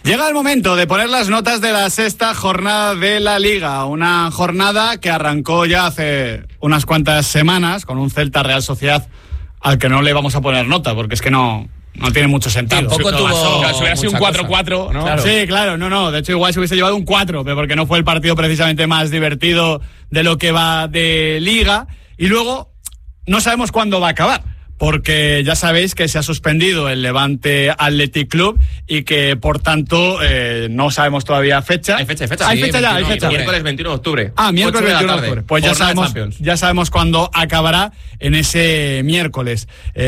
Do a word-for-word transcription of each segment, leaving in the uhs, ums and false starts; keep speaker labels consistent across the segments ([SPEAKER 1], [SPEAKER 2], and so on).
[SPEAKER 1] Llega el momento de poner las notas de la sexta jornada de la Liga, una jornada que arrancó ya hace unas cuantas semanas con un Celta Real Sociedad al que no le vamos a poner nota porque es que no, no tiene mucho sentido.
[SPEAKER 2] Tampoco tuvo
[SPEAKER 3] claro, si hubiera sido un cuatro cuatro, ¿no?
[SPEAKER 1] Claro. Sí, claro, no, no, de hecho igual se hubiese llevado un cuatro, pero porque no fue el partido precisamente más divertido de lo que va de Liga, y luego no sabemos cuándo va a acabar. Porque ya sabéis que se ha suspendido el Levante Athletic Club y que, por tanto, eh, no sabemos todavía fecha.
[SPEAKER 3] Hay fecha, hay fecha.
[SPEAKER 1] Hay
[SPEAKER 3] sí,
[SPEAKER 1] fecha ya, hay fecha.
[SPEAKER 3] Miércoles veintiuno de octubre.
[SPEAKER 1] Ah, miércoles veintiuno de octubre. Pues ya sabemos, ya sabemos cuándo acabará en ese miércoles.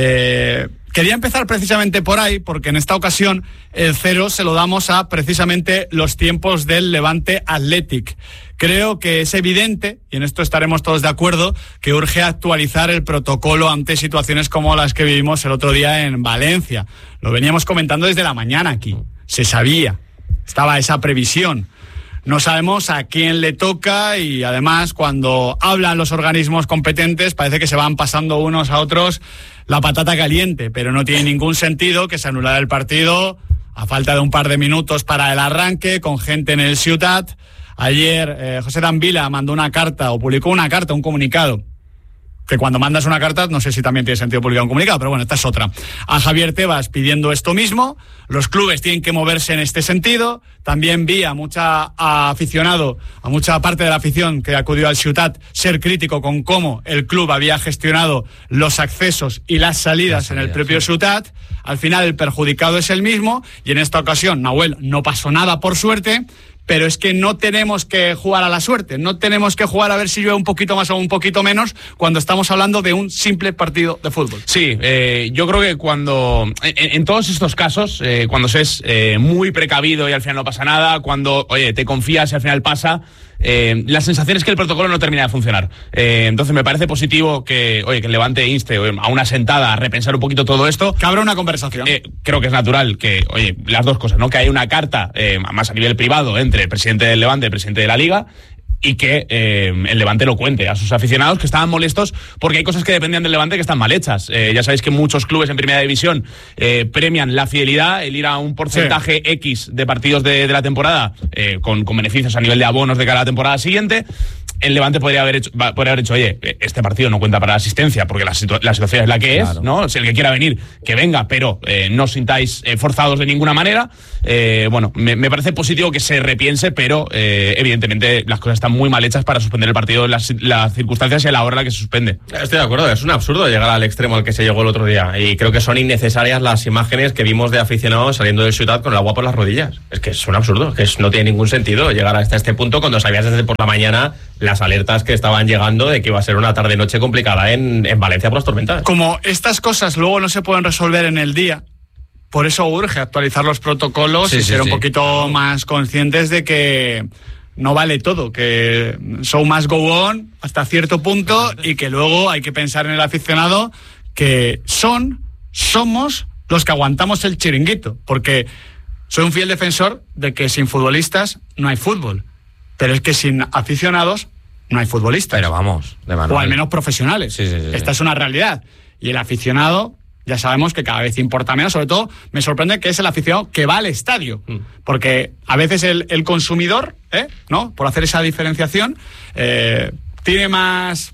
[SPEAKER 1] Eh, quería empezar precisamente por ahí, porque en esta ocasión el cero se lo damos a precisamente los tiempos del Levante Athletic. Creo que es evidente, y en esto estaremos todos de acuerdo, que urge actualizar el protocolo ante situaciones como las que vivimos el otro día en Valencia. Lo veníamos comentando desde la mañana aquí. Se sabía, estaba esa previsión. No sabemos a quién le toca y además cuando hablan los organismos competentes parece que se van pasando unos a otros la patata caliente, pero no tiene ningún sentido que se anulara el partido a falta de un par de minutos para el arranque con gente en el Ciutat. Ayer eh, José Danvila mandó una carta o publicó una carta, un comunicado, que cuando mandas una carta no sé si también tiene sentido publicar un comunicado, pero bueno, esta es otra, a Javier Tebas pidiendo esto mismo. Los clubes tienen que moverse en este sentido. También vi a mucha a aficionado, a mucha parte de la afición que acudió al Ciutat ser crítico con cómo el club había gestionado los accesos y las salidas, las salidas en el propio sí. Ciutat. Al final el perjudicado es el mismo y en esta ocasión, Nahuel, no pasó nada por suerte. Pero es que no tenemos que jugar a la suerte, no tenemos que jugar a ver si llueve un poquito más o un poquito menos cuando estamos hablando de un simple partido de fútbol.
[SPEAKER 3] Sí, eh, yo creo que cuando, en, en todos estos casos, eh, cuando se es eh, muy precavido y al final no pasa nada, cuando, oye, te confías y al final pasa, eh, la sensación es que el protocolo no termina de funcionar. Eh, entonces me parece positivo que, oye, que el Levante inste a una sentada a repensar un poquito todo esto.
[SPEAKER 1] Que abra una conversación.
[SPEAKER 3] Eh, creo que es natural que, oye, las dos cosas, ¿no? Que haya una carta, eh, más a nivel privado, entre el presidente del Levante y el presidente de la Liga, y que eh, el Levante lo cuente a sus aficionados que estaban molestos porque hay cosas que dependían del Levante que están mal hechas. Eh, ya sabéis que muchos clubes en Primera División eh, premian la fidelidad, el ir a un porcentaje sí. X de partidos de, de la temporada eh, con, con beneficios a nivel de abonos de cara a la temporada siguiente. El Levante podría haber hecho, podría haber hecho, oye, este partido no cuenta para la asistencia porque la, situ- la situación es la que claro. es, ¿no? Si el que quiera venir, que venga, pero eh, no os sintáis eh, forzados de ninguna manera. Eh, bueno, me, me parece positivo que se repiense, pero eh, evidentemente las cosas están muy mal hechas para suspender el partido en las, las circunstancias y a la hora en la que se suspende.
[SPEAKER 4] Estoy de acuerdo, es un absurdo llegar al extremo al que se llegó el otro día y creo que son innecesarias las imágenes que vimos de aficionados saliendo del Ciutat con el agua por las rodillas. Es que es un absurdo, que es, no tiene ningún sentido llegar hasta este punto cuando sabías desde por la mañana las alertas que estaban llegando de que iba a ser una tarde-noche complicada en, en Valencia por las tormentas.
[SPEAKER 1] Como estas cosas luego no se pueden resolver en el día, por eso urge actualizar los protocolos sí, y sí, ser sí. un poquito más conscientes de que no vale todo, que show must go on hasta cierto punto y que luego hay que pensar en el aficionado que son, somos los que aguantamos el chiringuito, porque soy un fiel defensor de que sin futbolistas no hay fútbol, pero es que sin aficionados no hay futbolistas.
[SPEAKER 2] Pero vamos, de manual.
[SPEAKER 1] O al menos profesionales.
[SPEAKER 2] Sí, sí, sí,
[SPEAKER 1] Esta
[SPEAKER 2] sí.
[SPEAKER 1] es una realidad. Y el aficionado, ya sabemos que cada vez importa menos. Sobre todo, me sorprende que es el aficionado que va al estadio. Mm. Porque a veces el, el consumidor, ¿eh? ¿no? Por hacer esa diferenciación, eh, tiene más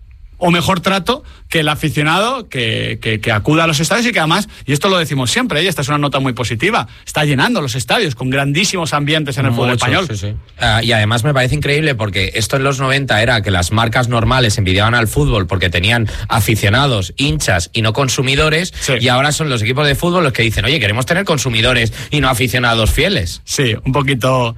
[SPEAKER 1] o mejor trato que el aficionado que, que, que acuda a los estadios y que además, y esto lo decimos siempre, ¿eh? Esta es una nota muy positiva, está llenando los estadios con grandísimos ambientes en el
[SPEAKER 2] Mucho,
[SPEAKER 1] fútbol español.
[SPEAKER 2] Sí, sí. Uh, y además me parece increíble porque esto en los noventa era que las marcas normales envidiaban al fútbol porque tenían aficionados, hinchas y no consumidores, sí. y ahora son los equipos de fútbol los que dicen, oye, queremos tener consumidores y no aficionados fieles.
[SPEAKER 1] Sí, un poquito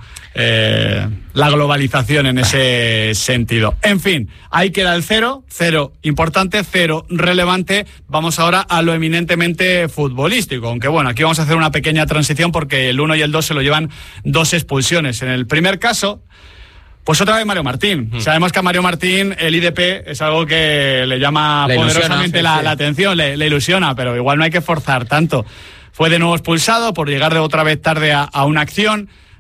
[SPEAKER 1] eh, la globalización en ese sentido. En fin, ahí queda el cero, cero importante, cero relevante. Vamos ahora a lo eminentemente futbolístico, aunque bueno, aquí vamos a hacer una pequeña transición porque el uno y el dos se lo llevan dos expulsiones. En el primer caso, pues otra vez Mario Martín. Mm. Sabemos que a Mario Martín el I D P es algo que le llama le poderosamente ilusiona, sí, la, sí. la atención, le, le ilusiona, pero igual no hay que forzar tanto. Fue de nuevo expulsado por llegar de otra vez tarde a, a una acción.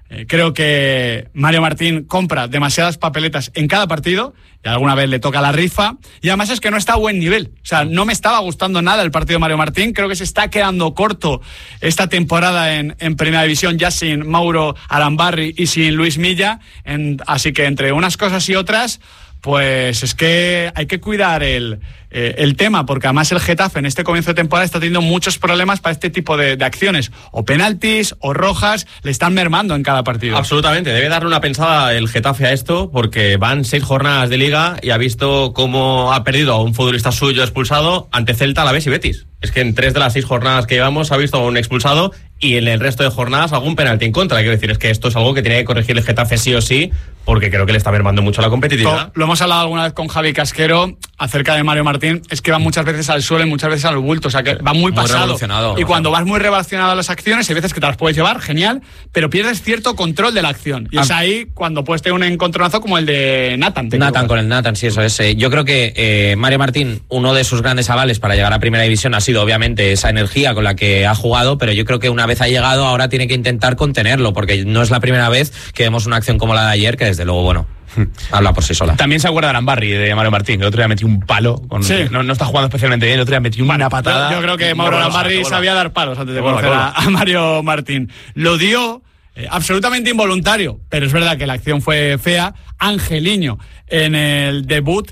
[SPEAKER 1] Eh, creo que Mario Martín compra demasiadas papeletas en cada partido y alguna vez le toca la rifa. Y además es que no está a buen nivel. O sea, no me estaba gustando nada el partido de Mario Martín. Creo que se está quedando corto esta temporada en, en Primera División, ya sin Mauro Arambarri y sin Luis Milla. En, así que entre unas cosas y otras, pues es que hay que cuidar el, eh, el tema, porque además el Getafe en este comienzo de temporada está teniendo muchos problemas para este tipo de, de acciones. O penaltis o rojas, le están mermando en cada partido.
[SPEAKER 4] Absolutamente, debe darle una pensada el Getafe a esto, porque van seis jornadas de Liga y ha visto cómo ha perdido a un futbolista suyo expulsado ante Celta, Alavés y Betis. Es que en tres de las seis jornadas que llevamos ha visto a un expulsado y en el resto de jornadas algún penalti en contra. Quiero decir, es que esto es algo que tiene que corregir el Getafe sí o sí, porque creo que le está mermando mucho la competitividad.
[SPEAKER 1] Lo hemos hablado alguna vez con Javi Casquero acerca de Mario Martín, es que va muchas veces al suelo y muchas veces al bulto, o sea que va muy, muy pasado. Y cuando vas muy revolucionado a las acciones, hay veces que te las puedes llevar, genial, pero pierdes cierto control de la acción. Y ah. es ahí cuando puedes tener un encontronazo como el de Nathan.
[SPEAKER 2] Nathan con el Nathan, sí, eso es. Eh, yo creo que eh, Mario Martín, uno de sus grandes avales para llegar a Primera División ha sido obviamente esa energía con la que ha jugado, pero yo creo que una vez ha llegado ahora tiene que intentar contenerlo, porque no es la primera vez que vemos una acción como la de ayer, que desde luego, bueno, habla por sí sola.
[SPEAKER 3] También se acuerda de Arambarri, de Mario Martín, que el otro día metió un palo. Con, sí. no, no está jugando especialmente bien, el otro día metió una patada.
[SPEAKER 1] Yo, yo creo que Mauro Arambarri sabía dar palos antes de conocer a, a Mario Martín. Lo dio eh, absolutamente involuntario, pero es verdad que la acción fue fea. Angeliño en el debut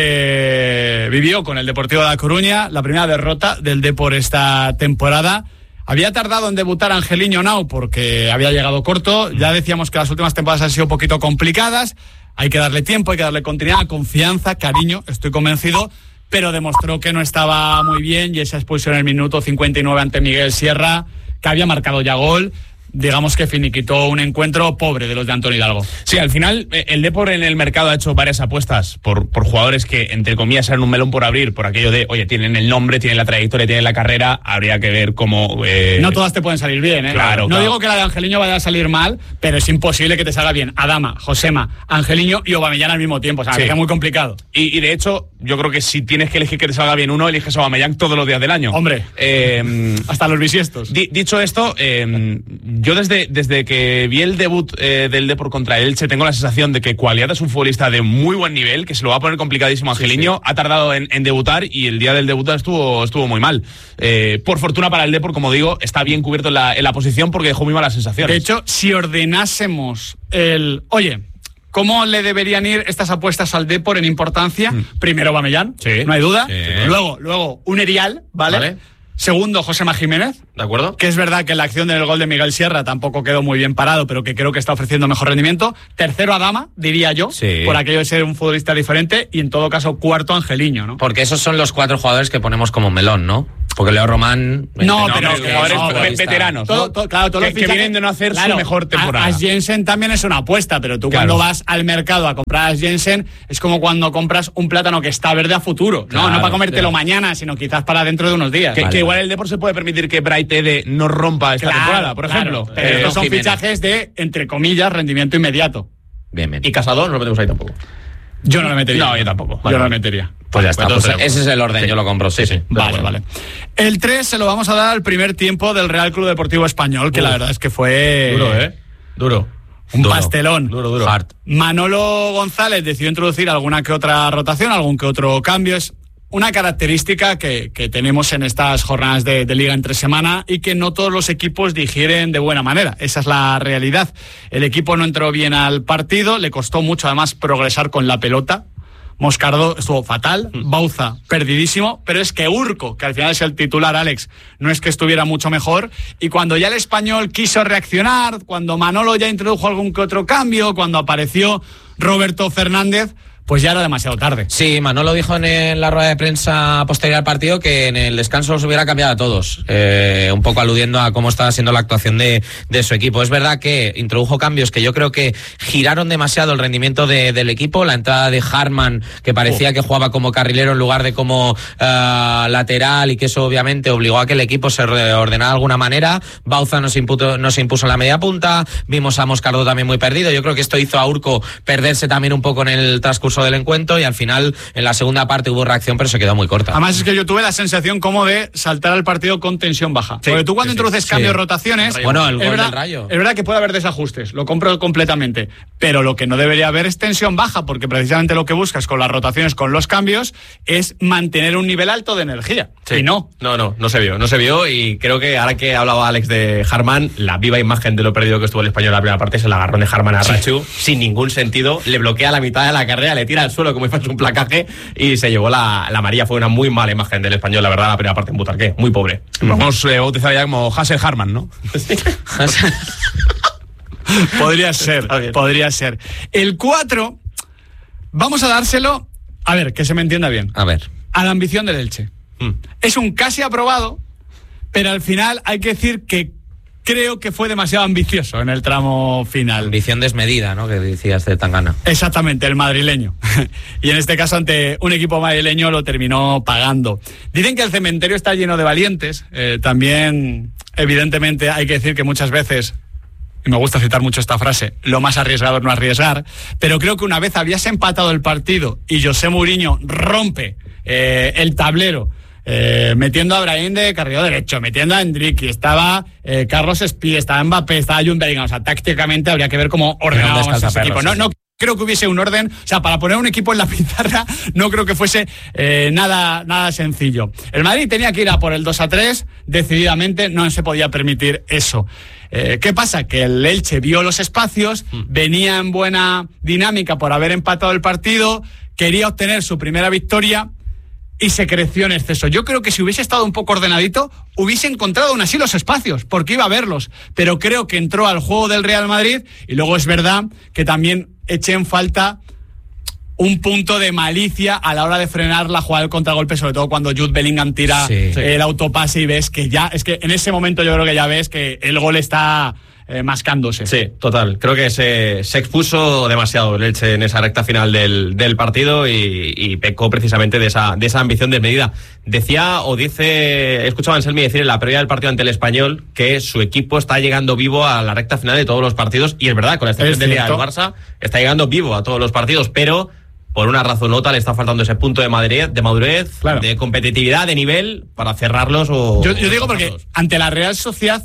[SPEAKER 1] que vivió con el Deportivo de La Coruña, la primera derrota del Depor esta temporada. Había tardado en debutar Angeliño Nau porque había llegado corto. Ya decíamos que las últimas temporadas han sido un poquito complicadas. Hay que darle tiempo, hay que darle continuidad, confianza, cariño, estoy convencido. Pero demostró que no estaba muy bien y esa expulsión en el minuto cincuenta y nueve ante Miguel Sierra, que había marcado ya gol, digamos que finiquitó un encuentro pobre de los de Antonio Hidalgo.
[SPEAKER 3] Sí, al final el Depor en el mercado ha hecho varias apuestas por, por jugadores que, entre comillas, eran un melón por abrir, por aquello de, oye, tienen el nombre, tienen la trayectoria, tienen la carrera, habría que ver cómo... Eh...
[SPEAKER 1] No todas te pueden salir bien, ¿eh?
[SPEAKER 3] Claro,
[SPEAKER 1] no
[SPEAKER 3] claro.
[SPEAKER 1] digo que la de Angeliño vaya a salir mal, pero es imposible que te salga bien Adama, Josema, Angeliño y Aubameyang al mismo tiempo, o sea, sí. Es muy complicado.
[SPEAKER 3] Y, y de hecho, yo creo que si tienes que elegir que te salga bien uno, eliges a Aubameyang todos los días del año.
[SPEAKER 1] Hombre, eh, hasta los bisiestos.
[SPEAKER 3] Di, dicho esto, eh, yo desde... desde que vi el debut eh, del Depor contra el Elche, tengo la sensación de que Cualidad es un futbolista de muy buen nivel, que se lo va a poner complicadísimo a Angeliño. Sí, sí. Ha tardado en, en debutar y el día del debut estuvo, estuvo muy mal. Eh, por fortuna para el Depor, como digo, está bien cubierto en la, en la posición porque dejó muy malas sensaciones.
[SPEAKER 1] De hecho, si ordenásemos el... Oye, ¿cómo le deberían ir estas apuestas al Depor en importancia? Mm. Primero Aubameyang, sí, no hay duda. Sí. Luego, luego un Erial, ¿vale? ¿Vale? Segundo, Josema Jiménez.
[SPEAKER 4] ¿De acuerdo?
[SPEAKER 1] Que es verdad que la acción del gol de Miguel Sierra tampoco quedó muy bien parado, pero que creo que está ofreciendo mejor rendimiento. Tercero, Adama, diría yo, sí. Por aquello de ser un futbolista diferente. Y en todo caso, cuarto, Angeliño, ¿no?
[SPEAKER 2] Porque esos son los cuatro jugadores que ponemos como melón, ¿no? Porque Leo Román...
[SPEAKER 1] No, no pero
[SPEAKER 3] jugadores no, veteranos, ¿no?
[SPEAKER 1] Todo, todo, claro, todos
[SPEAKER 3] que,
[SPEAKER 1] los
[SPEAKER 3] que vienen de no hacer
[SPEAKER 1] claro,
[SPEAKER 3] su mejor temporada.
[SPEAKER 1] Ash Jensen también es una apuesta, pero tú claro. Cuando vas al mercado a comprar a Ash Jensen es como cuando compras un plátano que está verde a futuro. Claro, no, no para comértelo claro. mañana, sino quizás para dentro de unos días.
[SPEAKER 3] Que,
[SPEAKER 1] vale,
[SPEAKER 3] que igual el Depor se puede permitir que Bright Ede no rompa esta claro, temporada, por
[SPEAKER 1] claro,
[SPEAKER 3] ejemplo.
[SPEAKER 1] Pero
[SPEAKER 3] eh,
[SPEAKER 1] estos son
[SPEAKER 2] Jiménez.
[SPEAKER 1] Fichajes de, entre comillas, rendimiento inmediato.
[SPEAKER 2] Bien, bien.
[SPEAKER 4] Y Casado no lo metemos ahí tampoco.
[SPEAKER 1] Yo no lo metería.
[SPEAKER 3] No, yo tampoco.
[SPEAKER 1] Yo
[SPEAKER 3] vale,
[SPEAKER 1] no
[SPEAKER 3] vale.
[SPEAKER 1] lo metería.
[SPEAKER 2] Pues ya está, pues
[SPEAKER 4] pues
[SPEAKER 2] ese es el orden, sí. Yo lo compro, sí, sí. sí.
[SPEAKER 1] Vale, bueno. vale. El tres se lo vamos a dar al primer tiempo del Real Club Deportivo Español, que Uf. La verdad es que fue...
[SPEAKER 4] Duro, ¿eh? Duro.
[SPEAKER 1] Un
[SPEAKER 4] duro.
[SPEAKER 1] pastelón.
[SPEAKER 4] Duro, duro.
[SPEAKER 2] Hard.
[SPEAKER 1] Manolo González decidió introducir alguna que otra rotación, algún que otro cambio. Es una característica que, que tenemos en estas jornadas de, de liga entre semana y que no todos los equipos digieren de buena manera. Esa es la realidad. El equipo no entró bien al partido, le costó mucho además progresar con la pelota. Moscardo estuvo fatal, Bauza perdidísimo, pero es que Urco, que al final es el titular, Alex, no es que estuviera mucho mejor, y cuando ya el Español quiso reaccionar, cuando Manolo ya introdujo algún que otro cambio, cuando apareció Roberto Fernández, pues ya era demasiado tarde.
[SPEAKER 2] Sí, Manolo dijo en la rueda de prensa posterior al partido que en el descanso los hubiera cambiado a todos, eh, un poco aludiendo a cómo estaba siendo la actuación de, de su equipo. Es verdad que introdujo cambios que yo creo que giraron demasiado el rendimiento de, del equipo. La entrada de Harman, que parecía oh. que jugaba como carrilero en lugar de como uh, lateral, y que eso obviamente obligó a que el equipo se reordenara de alguna manera. Bauza nos, imputo, nos impuso en la media punta, vimos a Moscardo también muy perdido. Yo creo que esto hizo a Urco perderse también un poco en el transcurso discurso del encuentro y al final en la segunda parte hubo reacción, pero se quedó muy corta.
[SPEAKER 1] Además es que yo tuve la sensación como de saltar al partido con tensión baja. Sí, porque tú cuando sí, introduces sí. cambios, sí. rotaciones...
[SPEAKER 2] Bueno, el
[SPEAKER 1] es
[SPEAKER 2] gol
[SPEAKER 1] verdad,
[SPEAKER 2] del Rayo.
[SPEAKER 1] Es verdad que puede haber desajustes, lo compro completamente, pero lo que no debería haber es tensión baja, porque precisamente lo que buscas con las rotaciones, con los cambios, es mantener un nivel alto de energía. Sí. Y no.
[SPEAKER 4] No, no, no se vio, no se vio y creo que ahora que hablaba Alex de Harman, la viva imagen de lo perdido que estuvo el español en la primera parte es el agarrón de Harman a Rachu, sí. sin ningún sentido, le bloquea la mitad de la carrera, le tira al suelo como si fuese un placaje y se llevó la, la María. Fue una muy mala imagen del español, la verdad, la primera parte en Butarque, muy pobre.
[SPEAKER 3] Vamos a eh, bautizar ya como Hassel Harman, ¿no?
[SPEAKER 1] Podría ser, podría ser. El cuatro, vamos a dárselo, a ver, que se me entienda bien.
[SPEAKER 2] A ver.
[SPEAKER 1] A la ambición del Elche. Hmm. Es un casi aprobado, pero al final hay que decir que creo que fue demasiado ambicioso en el tramo final.
[SPEAKER 2] Ambición desmedida, ¿no? Que decías de Tangana.
[SPEAKER 1] Exactamente, el madrileño. Y en este caso, ante un equipo madrileño, lo terminó pagando. Dicen que el cementerio está lleno de valientes. Eh, también, evidentemente, hay que decir que muchas veces, y me gusta citar mucho esta frase, lo más arriesgado es no arriesgar, pero creo que una vez habías empatado el partido y José Mourinho rompe eh, el tablero, Eh, metiendo a Brahim de carrilero derecho, metiendo a Endrick, estaba eh, Carlos Espí, estaba Mbappé, estaba Jude Bellingham. O sea, tácticamente habría que ver cómo ordenábamos ese equipo. No, no creo que hubiese un orden, o sea, para poner un equipo en la pizarra no creo que fuese eh, nada, nada sencillo. El Madrid tenía que ir a por el dos a tres, decididamente no se podía permitir eso. Eh, ¿Qué pasa? Que el Elche vio los espacios, mm. venía en buena dinámica por haber empatado el partido, quería obtener su primera victoria y se creció en exceso. Yo creo que si hubiese estado un poco ordenadito, hubiese encontrado aún así los espacios, porque iba a verlos. Pero creo que entró al juego del Real Madrid y luego es verdad que también eché en falta un punto de malicia a la hora de frenar la jugada del contragolpe, sobre todo cuando Jude Bellingham tira sí, sí. el autopase y ves que ya, es que en ese momento yo creo que ya ves que el gol está eh, mascándose.
[SPEAKER 4] Sí, total. Creo que se, se expuso demasiado el Elche en esa recta final del, del partido y, y pecó precisamente de esa, de esa ambición desmedida. Decía o dice, he escuchado a Anselmi decir en la previa del partido ante el Español que su equipo está llegando vivo a la recta final de todos los partidos y es verdad, con la excepción del día del Barça, está llegando vivo a todos los partidos, pero por una razón u otra le está faltando ese punto de madurez, de, madurez, claro. de competitividad, de nivel para cerrarlos o...
[SPEAKER 1] Yo, yo digo porque ante la Real Sociedad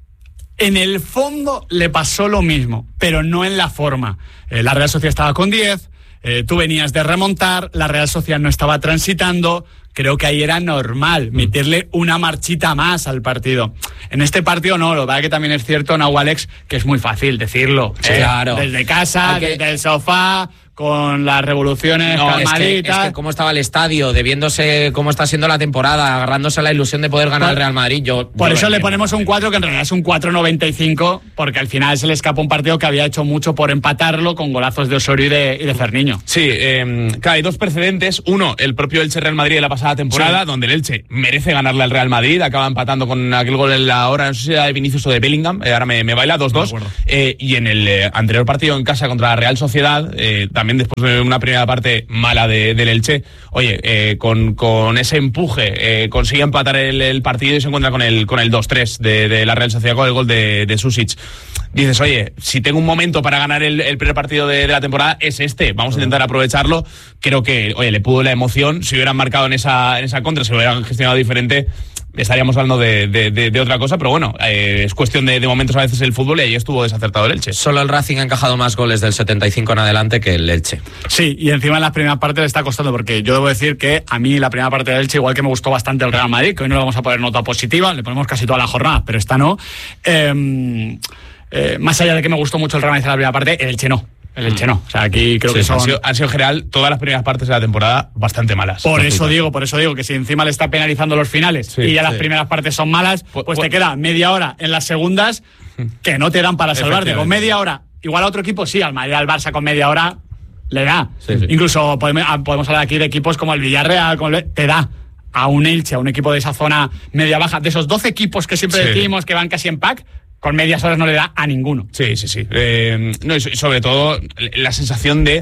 [SPEAKER 1] en el fondo le pasó lo mismo, pero no en la forma. Eh, la Real Sociedad estaba con diez, eh, tú venías de remontar, la Real Sociedad no estaba transitando, creo que ahí era normal meterle una marchita más al partido. En este partido no, lo verdad que también es cierto, Nau Alex, que es muy fácil decirlo.
[SPEAKER 2] Sí, eh, claro.
[SPEAKER 1] Desde casa, que... desde el sofá, con las revoluciones
[SPEAKER 2] no,
[SPEAKER 1] calmaditas.
[SPEAKER 2] Es que, es que cómo estaba el estadio, debiéndose cómo está siendo la temporada, agarrándose a la ilusión de poder ganar el Real Madrid. Yo,
[SPEAKER 1] Por
[SPEAKER 2] yo
[SPEAKER 1] eso le ponemos un cuatro, que en realidad es un cuatro noventa y cinco, porque al final se le escapó un partido que había hecho mucho por empatarlo con golazos de Osorio y de, y de Ferniño.
[SPEAKER 3] Sí, eh, claro, hay dos precedentes. Uno, el propio Elche Real Madrid de la pasada temporada, sí. donde el Elche merece ganarle al Real Madrid, acaba empatando con aquel gol en la hora, no sé si era de Vinicius o de Bellingham, eh, ahora me, me baila dos dos. No eh, y en el eh, anterior partido en casa contra la Real Sociedad, eh, también después de una primera parte mala de, del Elche, oye, eh, con, con ese empuje eh, consigue empatar el, el partido y se encuentra con el, con el dos tres de, de la Real Sociedad, con el gol de, de Susic. Dices, oye, si tengo un momento para ganar el, el primer partido de, de la temporada, es este, vamos a intentar aprovecharlo. Creo que, oye, le pudo la emoción, si hubieran marcado en esa, en esa contra, si hubieran gestionado diferente, estaríamos hablando de, de, de, de otra cosa, pero bueno, eh, es cuestión de, de momentos a veces el fútbol y ahí estuvo desacertado el Elche.
[SPEAKER 2] Solo el Racing ha encajado más goles del setenta y cinco en adelante que el Elche.
[SPEAKER 1] Sí, y encima en las primeras partes le está costando, porque yo debo decir que a mí la primera parte del Elche, igual que me gustó bastante el Real Madrid, que hoy no le vamos a poner nota positiva, le ponemos casi toda la jornada, pero esta no. Eh, eh, más allá de que me gustó mucho el Real Madrid en la primera parte, el Elche no. El Elche no. O sea, aquí creo sí, que son...
[SPEAKER 3] Han sido, han sido en general todas las primeras partes de la temporada bastante malas.
[SPEAKER 1] Por eso digo, por eso digo que si encima le está penalizando los finales sí, y ya sí. las primeras partes son malas, pues, pues te queda media hora en las segundas que no te dan para salvarte. Con media hora, igual a otro equipo sí, al Madrid, al Barça con media hora le da. Sí, sí. Incluso podemos, podemos hablar aquí de equipos como el Villarreal, como el, te da. A un Elche, a un equipo de esa zona media-baja, de esos doce equipos que siempre sí. decimos que van casi en pack, con medias horas no le da a ninguno.
[SPEAKER 3] Sí, sí, sí. Eh, no, y sobre todo la sensación de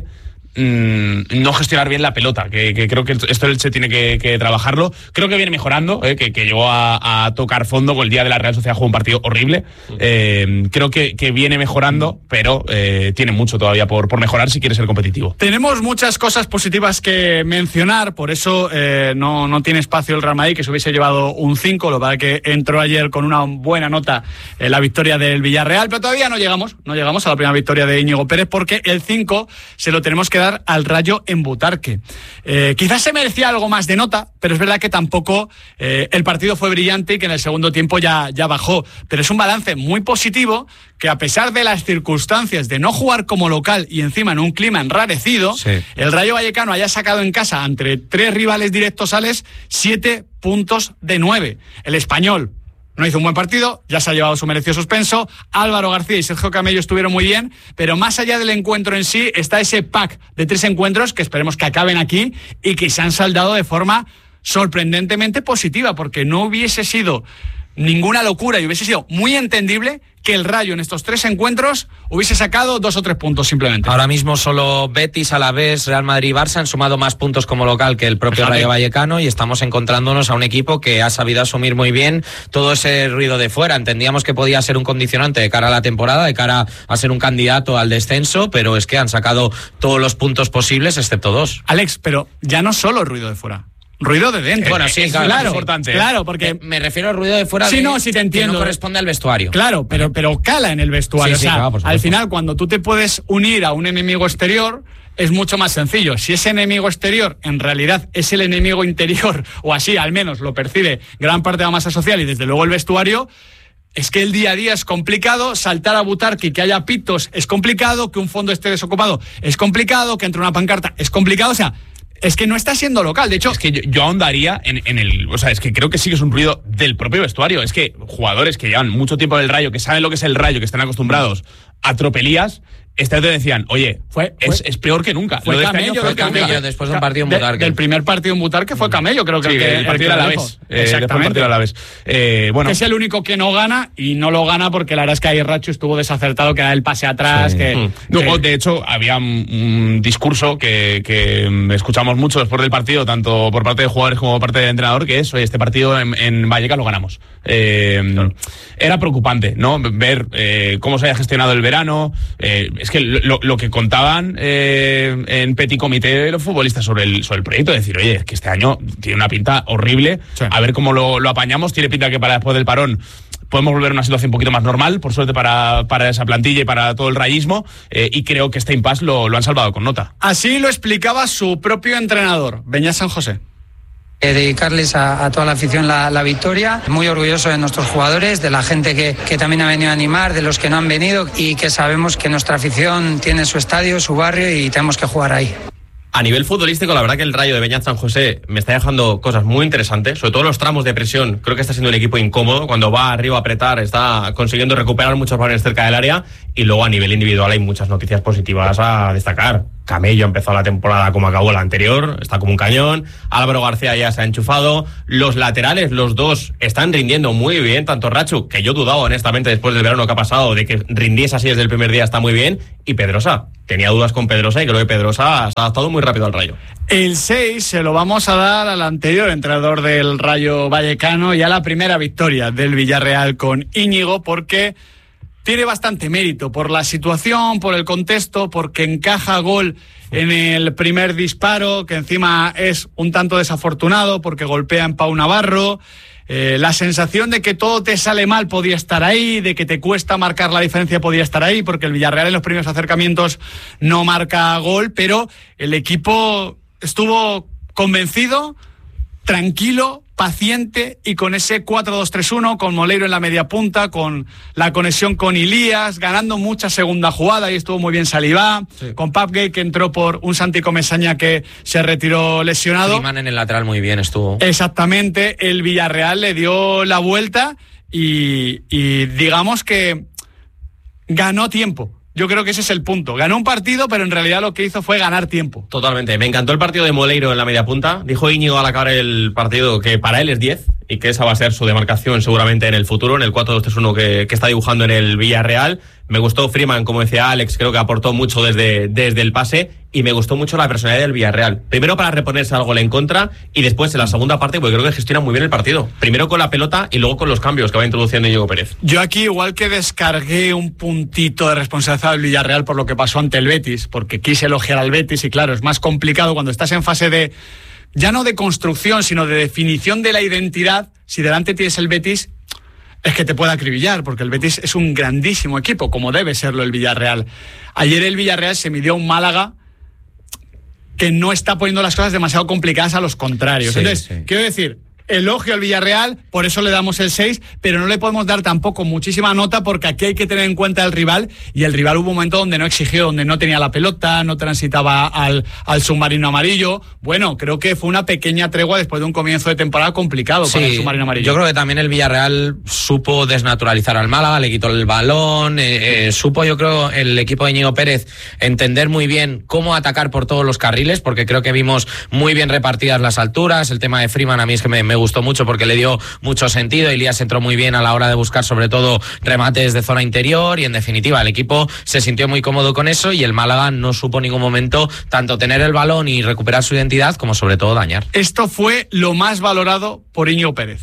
[SPEAKER 3] mmm, no gestionar bien la pelota, que, que creo que esto el Elche tiene que, que trabajarlo. Creo que viene mejorando, eh, que, que llegó a, a tocar fondo con el día de la Real Sociedad, jugó un partido horrible. Eh, creo que, que viene mejorando, pero eh, tiene mucho todavía por, por mejorar si quiere ser competitivo.
[SPEAKER 1] Tenemos muchas cosas positivas que mencionar, por eso eh, no, no tiene espacio el Real Madrid, que se hubiese llevado un cinco, lo verdad que entró ayer con una buena nota eh, la victoria del Villarreal, pero todavía no llegamos, no llegamos a la primera victoria de Íñigo Pérez, porque el cinco se lo tenemos que dar al Rayo en Butarque. Eh, quizás se merecía algo más de nota, pero es verdad que tampoco eh, el partido fue brillante y que en el segundo tiempo ya, ya bajó, pero es un balance muy positivo que a pesar de las circunstancias de no jugar como local y encima en un clima enrarecido, sí. el Rayo Vallecano haya sacado en casa entre tres rivales directos ales siete puntos de nueve. El Español no hizo un buen partido, ya se ha llevado su merecido suspenso. Álvaro García y Sergio Camello estuvieron muy bien, pero más allá del encuentro en sí está ese pack de tres encuentros que esperemos que acaben aquí y que se han saldado de forma sorprendentemente positiva, porque no hubiese sido ninguna locura y hubiese sido muy entendible que el Rayo en estos tres encuentros hubiese sacado dos o tres puntos simplemente.
[SPEAKER 2] Ahora mismo solo Betis, Alavés, Real Madrid y Barça han sumado más puntos como local que el propio Rayo Vallecano, y estamos encontrándonos a un equipo que ha sabido asumir muy bien todo ese ruido de fuera. Entendíamos que podía ser un condicionante de cara a la temporada, de cara a ser un candidato al descenso, pero es que han sacado todos los puntos posibles excepto dos.
[SPEAKER 1] Alex, pero ya no solo ruido de fuera. Ruido de dentro.
[SPEAKER 2] Bueno, sí, claro,
[SPEAKER 1] claro,
[SPEAKER 2] es importante.
[SPEAKER 1] Claro, porque
[SPEAKER 2] me, me refiero al ruido de fuera.
[SPEAKER 1] Sí,
[SPEAKER 2] de,
[SPEAKER 1] no, sí te entiendo.
[SPEAKER 2] Que no corresponde al vestuario.
[SPEAKER 1] Claro, pero, pero cala en el vestuario.
[SPEAKER 2] Sí, sí,
[SPEAKER 1] o sea,
[SPEAKER 2] claro, por supuesto.
[SPEAKER 1] al final, cuando tú te puedes unir a un enemigo exterior, es mucho más sencillo. Si ese enemigo exterior en realidad es el enemigo interior, o así al menos lo percibe gran parte de la masa social y desde luego el vestuario, es que el día a día es complicado, saltar a Butarque, que haya pitos es complicado, que un fondo esté desocupado es complicado, que entre una pancarta es complicado, o sea, es que no está siendo local, de hecho...
[SPEAKER 3] Es que yo, yo ahondaría en, en el... O sea, es que creo que sí que es un ruido del propio vestuario. Es que jugadores que llevan mucho tiempo en el Rayo, que saben lo que es el Rayo, que están acostumbrados a tropelías, este te decían, oye, fue, fue es, es peor que nunca.
[SPEAKER 1] Fue
[SPEAKER 3] lo de
[SPEAKER 1] Camello,
[SPEAKER 3] este año fue
[SPEAKER 2] Camello, Camello después de un partido en Butarque.
[SPEAKER 1] De, del primer partido en Butarque fue Camello, creo que,
[SPEAKER 3] sí,
[SPEAKER 1] el, que
[SPEAKER 3] el partido a la vez. Eh, Exactamente. A la vez. Eh, bueno.
[SPEAKER 1] Que es el único que no gana, y no lo gana porque la verdad es que ahí Racho estuvo desacertado, que era el pase atrás. Sí. Que,
[SPEAKER 3] mm. Luego, que... de hecho, había un, un discurso que, que escuchamos mucho después del partido, tanto por parte de jugadores como por parte del entrenador, que es, oye, este partido en, en Vallecas lo ganamos. Eh, claro. Era preocupante, ¿no? Ver eh, cómo se había gestionado el verano. Eh, es que lo, lo que contaban eh, en Petit Comité los futbolistas sobre el, sobre el proyecto, decir, oye, es que este año tiene una pinta horrible, sí. A ver cómo lo, lo apañamos, tiene pinta que para después del parón podemos volver a una situación un poquito más normal, por suerte para, para esa plantilla y para todo el rayismo, eh, y creo que este impasse lo, lo han salvado con nota.
[SPEAKER 1] Así lo explicaba su propio entrenador, Beñat San José.
[SPEAKER 5] Eh, dedicarles a, a toda la afición la, la victoria, muy orgulloso de nuestros jugadores, de la gente que, que también ha venido a animar, de los que no han venido, y que sabemos que nuestra afición tiene su estadio, su barrio, y tenemos que jugar ahí.
[SPEAKER 4] A nivel futbolístico, la verdad que el Rayo de Beñat San José me está dejando cosas muy interesantes, sobre todo los tramos de presión. Creo que está siendo un equipo incómodo, cuando va arriba a apretar está consiguiendo recuperar muchos balones cerca del área, y luego a nivel individual hay muchas noticias positivas a destacar. Camello ha empezado la temporada como acabó la anterior, está como un cañón. Álvaro García ya se ha enchufado. Los laterales, los dos, están rindiendo muy bien, tanto Rachu, que yo dudaba honestamente después del verano que ha pasado de que rindiese así desde el primer día, está muy bien, y Pedrosa. Tenía dudas con Pedrosa y creo que Pedrosa se ha adaptado muy rápido al Rayo.
[SPEAKER 1] El seis se lo vamos a dar al anterior entrenador del Rayo Vallecano y a la primera victoria del Villarreal con Íñigo, porque tiene bastante mérito por la situación, por el contexto, porque encaja gol en el primer disparo, que encima es un tanto desafortunado porque golpea en Pau Navarro. Eh, la sensación de que todo te sale mal podía estar ahí, de que te cuesta marcar la diferencia podía estar ahí, porque el Villarreal en los primeros acercamientos no marca gol, pero el equipo estuvo convencido, tranquilo, paciente, y con ese cuatro dos tres uno, con Moleiro en la media punta, con la conexión con Ilías, ganando mucha segunda jugada, y estuvo muy bien Salivá, sí. Con Papgate, que entró por un Santi Comesaña que se retiró lesionado.
[SPEAKER 2] Griezmann en el lateral muy bien estuvo.
[SPEAKER 1] Exactamente, el Villarreal le dio la vuelta y, y digamos que ganó tiempo. Yo creo que ese es el punto. Ganó un partido, pero en realidad lo que hizo fue ganar tiempo.
[SPEAKER 4] Totalmente. Me encantó el partido de Moleiro en la media punta. Dijo Íñigo al acabar el partido que para él es diez y que esa va a ser su demarcación seguramente en el futuro, en el cuatro dos tres uno que, que está dibujando en el Villarreal. Me gustó Freeman, como decía Alex, creo que aportó mucho desde, desde el pase, y me gustó mucho la personalidad del Villarreal. Primero para reponerse al gol en contra, y después en la segunda parte, porque creo que gestiona muy bien el partido. Primero con la pelota y luego con los cambios que va introduciendo Íñigo Pérez.
[SPEAKER 1] Yo aquí igual que descargué un puntito de responsabilidad del Villarreal por lo que pasó ante el Betis, porque quise elogiar al Betis, y claro, es más complicado cuando estás en fase de, ya no de construcción, sino de definición de la identidad. Si delante tienes el Betis, es que te puede acribillar, porque el Betis es un grandísimo equipo, como debe serlo el Villarreal. Ayer el Villarreal se midió a un Málaga que no está poniendo las cosas demasiado complicadas a los contrarios. Sí, Entonces, sí. quiero decir, elogio al Villarreal, por eso le damos el seis, pero no le podemos dar tampoco muchísima nota, porque aquí hay que tener en cuenta el rival, y el rival hubo un momento donde no exigió, donde no tenía la pelota, no transitaba al, al submarino amarillo. Bueno, creo que fue una pequeña tregua después de un comienzo de temporada complicado sí, para el submarino amarillo.
[SPEAKER 2] Yo creo que también el Villarreal supo desnaturalizar al Málaga, le quitó el balón, eh, eh, supo, yo creo, el equipo de Íñigo Pérez entender muy bien cómo atacar por todos los carriles, porque creo que vimos muy bien repartidas las alturas. El tema de Freeman a mí es que me, me gustó mucho porque le dio mucho sentido. Elías entró muy bien a la hora de buscar sobre todo remates de zona interior, y en definitiva el equipo se sintió muy cómodo con eso, y el Málaga no supo en ningún momento tanto tener el balón y recuperar su identidad como sobre todo dañar.
[SPEAKER 1] Esto fue lo más valorado por Íñigo Pérez.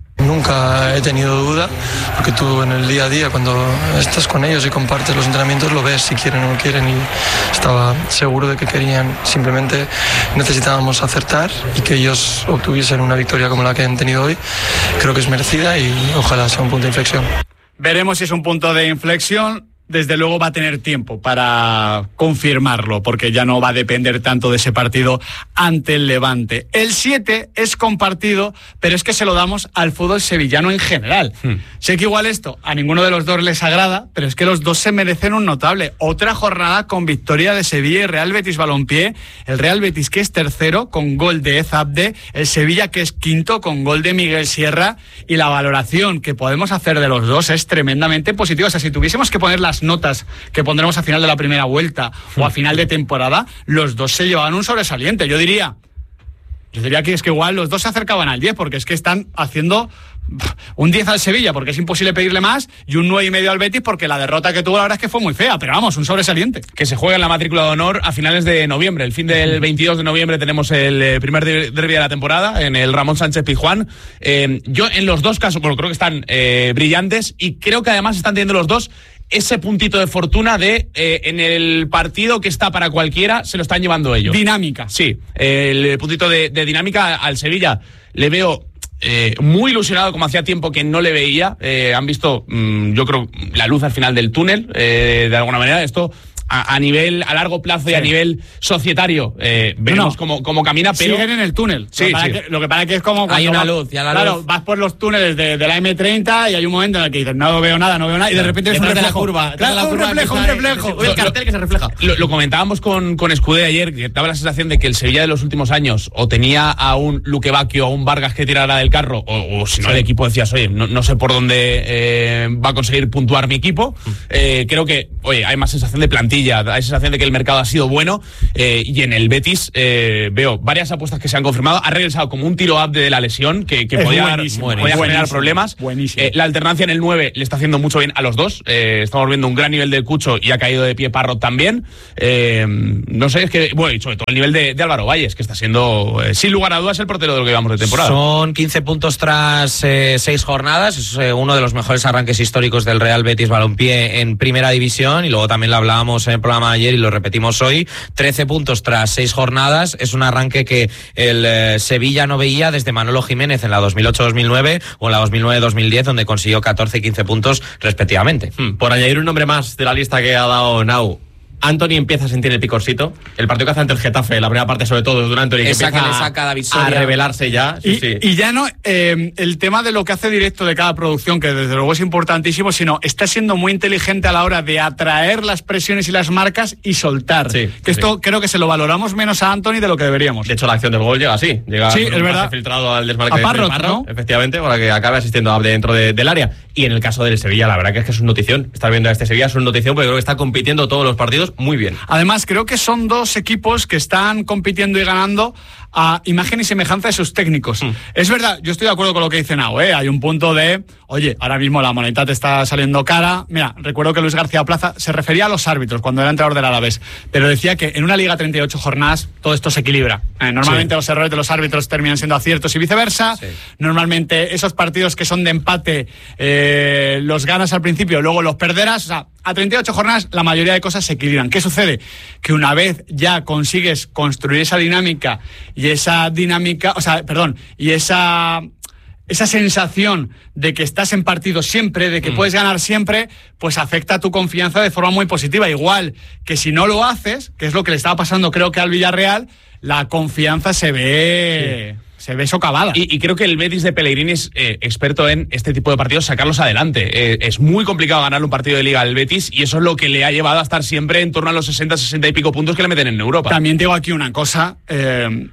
[SPEAKER 6] Nunca he tenido duda, porque tú en el día a día, cuando estás con ellos y compartes los entrenamientos, lo ves si quieren o no quieren, y estaba seguro de que querían. Simplemente necesitábamos acertar y que ellos obtuviesen una victoria como la que han tenido hoy. Creo que es merecida y ojalá sea un punto de inflexión.
[SPEAKER 1] Veremos si es un punto de inflexión. Desde luego va a tener tiempo para confirmarlo, porque ya no va a depender tanto de ese partido ante el Levante. El siete es compartido, pero es que se lo damos al fútbol sevillano en general. Hmm. Sé que igual esto a ninguno de los dos les agrada, pero es que los dos se merecen un notable. Otra jornada con victoria de Sevilla y Real Betis Balompié. El Real Betis, que es tercero con gol de Ezabde, el Sevilla, que es quinto con gol de Miguel Sierra, y la valoración que podemos hacer de los dos es tremendamente positiva. O sea, si tuviésemos que poner las notas que pondremos a final de la primera vuelta o a final de temporada, los dos se llevaban un sobresaliente. Yo diría, yo diría que es que igual los dos se acercaban al diez, porque es que están haciendo un diez al Sevilla, porque es imposible pedirle más, y un nueve y medio al Betis, porque la derrota que tuvo la verdad es que fue muy fea, pero vamos, un sobresaliente.
[SPEAKER 3] Que se juega en la matrícula de honor a finales de noviembre. El fin del veintidós de noviembre tenemos el primer derbi de la temporada en el Ramón Sánchez Pizjuán. Eh, yo en los dos casos, bueno, creo que están eh, brillantes, y creo que además están teniendo los dos ese puntito de fortuna de eh, en el partido que está para cualquiera se lo están llevando ellos.
[SPEAKER 1] Dinámica.
[SPEAKER 3] Sí, el puntito de, de dinámica al Sevilla le veo eh, muy ilusionado, como hacía tiempo que no le veía. Eh, han visto, mmm, yo creo, la luz al final del túnel, eh, de alguna manera. Esto a, a nivel, a largo plazo y sí. a nivel societario, eh, veremos no, no. cómo, cómo camina, pero...
[SPEAKER 1] Siguen en el túnel.
[SPEAKER 3] Sí,
[SPEAKER 1] lo, que
[SPEAKER 3] sí.
[SPEAKER 1] que, lo que pasa que es como...
[SPEAKER 2] Hay una
[SPEAKER 1] vas,
[SPEAKER 2] luz, ya la
[SPEAKER 1] claro,
[SPEAKER 2] luz.
[SPEAKER 1] vas por los túneles de, de la eme treinta y hay un momento en el que dices, no veo nada, no veo nada, y de repente es un reflejo.
[SPEAKER 2] La curva,
[SPEAKER 1] claro,
[SPEAKER 2] la
[SPEAKER 1] un
[SPEAKER 2] curva
[SPEAKER 1] reflejo, un reflejo.
[SPEAKER 2] Oye, el cartel que se refleja.
[SPEAKER 3] Lo, lo comentábamos con, con Escudé ayer, que daba la sensación de que el Sevilla de los últimos años o tenía a un Luque Bacchio o a un Vargas que tirara del carro, o, o si no sí. el equipo decías, oye, no, no sé por dónde eh, va a conseguir puntuar mi equipo. Eh, creo que, oye, hay más sensación de plantilla, hay sensación de que el mercado ha sido bueno, eh, y en el Betis eh, veo varias apuestas que se han confirmado. Ha regresado como un tiro up de la lesión que, que podía, dar, podía generar problemas. Eh, la alternancia en el nueve le está haciendo mucho bien a los dos. Eh, estamos viendo un gran nivel de Cucho y ha caído de pie Parrot también. Eh, no sé, es que, bueno, y sobre todo el nivel de, de Álvaro Valles, que está siendo, eh, sin lugar a dudas, el portero de lo que llevamos de temporada.
[SPEAKER 2] Son quince puntos tras eh, seis jornadas. Es eh, uno de los mejores arranques históricos del Real Betis Balompié en primera división, y luego también lo hablábamos en el programa de ayer y lo repetimos hoy. trece puntos tras seis jornadas. Es un arranque que el eh, Sevilla no veía desde Manolo Jiménez en la dos mil ocho dos mil nueve o en la dos mil nueve dos mil diez, donde consiguió catorce y quince puntos respectivamente.
[SPEAKER 4] Hmm, por añadir un nombre más de la lista que ha dado Nau, Anthony empieza a sentir el picorcito. El partido que hace ante el Getafe, la primera parte sobre todo, durante el que
[SPEAKER 2] Esa
[SPEAKER 4] empieza
[SPEAKER 2] que le saca a, David
[SPEAKER 4] a revelarse ya. Sí,
[SPEAKER 1] y,
[SPEAKER 4] sí.
[SPEAKER 1] y ya no eh, el tema de lo que hace directo de cada producción, que desde luego es importantísimo, sino está siendo muy inteligente a la hora de atraer las presiones y las marcas y soltar. Sí, que esto sí. creo que se lo valoramos menos a Anthony de lo que deberíamos.
[SPEAKER 4] De hecho, la acción del gol llega así. Llega
[SPEAKER 1] sí,
[SPEAKER 4] con
[SPEAKER 1] es
[SPEAKER 4] un
[SPEAKER 1] verdad.
[SPEAKER 4] pase filtrado al desmarque
[SPEAKER 1] a Parrot,
[SPEAKER 4] de Parrot,
[SPEAKER 1] ¿no?
[SPEAKER 4] Efectivamente, para que acabe asistiendo dentro de, del área. Y en el caso del Sevilla, la verdad que es que es una notición. Estar viendo a este Sevilla es una notición, porque creo que está compitiendo todos los partidos partidos muy bien.
[SPEAKER 1] Además, creo que son dos equipos que están compitiendo y ganando a imagen y semejanza de sus técnicos. Mm. Es verdad, yo estoy de acuerdo con lo que dice Nau, ¿eh? Hay un punto de, oye, ahora mismo la moneda te está saliendo cara. Mira, recuerdo que Luis García Plaza se refería a los árbitros cuando era entrenador del Alavés, pero decía que en una liga treinta y ocho jornadas todo esto se equilibra. Eh, normalmente sí. Los errores de los árbitros terminan siendo aciertos y viceversa. Sí. Normalmente esos partidos que son de empate eh, los ganas al principio, luego los perderás. O sea, a treinta y ocho jornadas la mayoría de cosas se equilibran. ¿Qué sucede? Que una vez ya consigues construir esa dinámica y esa dinámica, o sea, perdón, y esa esa sensación de que estás en partido siempre, de que mm. puedes ganar siempre, pues afecta a tu confianza de forma muy positiva. Igual que si no lo haces, que es lo que le estaba pasando creo que al Villarreal, la confianza se ve... Sí. Se ve socavada.
[SPEAKER 3] Y, y creo que el Betis de Pellegrini es eh, experto en este tipo de partidos, sacarlos adelante. Eh, es muy complicado ganar un partido de Liga al Betis y eso es lo que le ha llevado a estar siempre en torno a los sesenta, sesenta y pico puntos que le meten en Europa.
[SPEAKER 1] También digo aquí una cosa... Eh...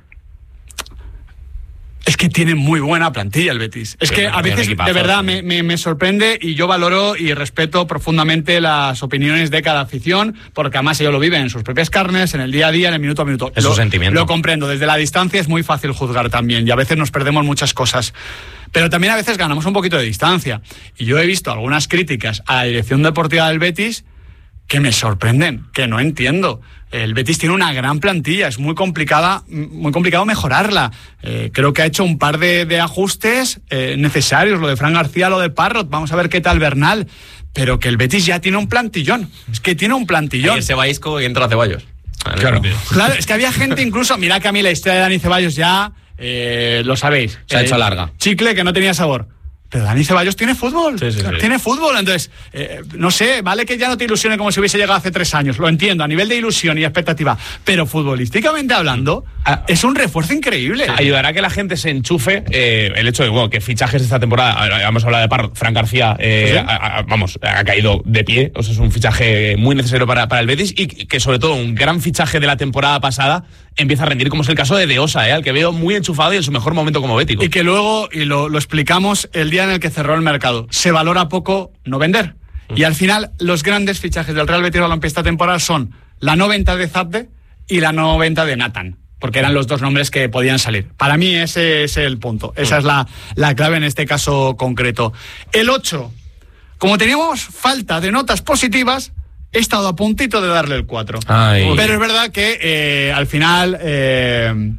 [SPEAKER 1] Es que tiene muy buena plantilla el Betis. Es sí, que a veces, equipazo, de verdad, sí. me, me, me sorprende y yo valoro y respeto profundamente las opiniones de cada afición, porque además ellos lo viven en sus propias carnes, en el día a día, en el minuto a minuto.
[SPEAKER 2] Es
[SPEAKER 1] lo,
[SPEAKER 2] su sentimiento.
[SPEAKER 1] Lo comprendo. Desde la distancia es muy fácil juzgar también y a veces nos perdemos muchas cosas. Pero también a veces ganamos un poquito de distancia. Y yo he visto algunas críticas a la dirección deportiva del Betis que me sorprenden, que no entiendo. El Betis tiene una gran plantilla, es muy complicada, muy complicado mejorarla. Eh, creo que ha hecho un par de, de ajustes eh, necesarios, lo de Fran García, lo de Parrot, vamos a ver qué tal Bernal, pero que el Betis ya tiene un plantillón, es que tiene un plantillón.
[SPEAKER 4] Ayer Ceballisco y entra Ceballos.
[SPEAKER 1] Claro. Claro, es que había gente incluso, mirad que a mí la historia de Dani Ceballos ya, eh, lo sabéis.
[SPEAKER 2] Se ha
[SPEAKER 1] eh,
[SPEAKER 2] hecho larga.
[SPEAKER 1] Chicle que no tenía sabor. Pero Dani Ceballos tiene fútbol, sí, sí, sí. tiene fútbol, entonces, eh, no sé, vale que ya no te ilusione como si hubiese llegado hace tres años, lo entiendo, a nivel de ilusión y expectativa, pero futbolísticamente hablando, ah, es un refuerzo increíble.
[SPEAKER 3] Ayudará a que la gente se enchufe eh, el hecho de, bueno, que fichajes de esta temporada, vamos a hablar de Parro, Fran García, eh, ¿sí? a, a, vamos, ha caído de pie, o sea, es un fichaje muy necesario para, para el Betis y que sobre todo un gran fichaje de la temporada pasada empieza a rendir, como es el caso de De Osa, eh, al que veo muy enchufado y en su mejor momento como bético.
[SPEAKER 1] Y que luego, y lo, lo explicamos el día en el que cerró el mercado, se valora poco no vender. Mm. Y al final, los grandes fichajes del Real Betis Balompié esta temporada son la no venta de Zabde y la no venta de Nathan, porque eran los dos nombres que podían salir. Para mí ese es el punto, esa mm. es la, la clave en este caso concreto. El ocho, como teníamos falta de notas positivas, he estado a puntito de darle el cuatro. Ay. Pero es verdad que eh, al final... Eh,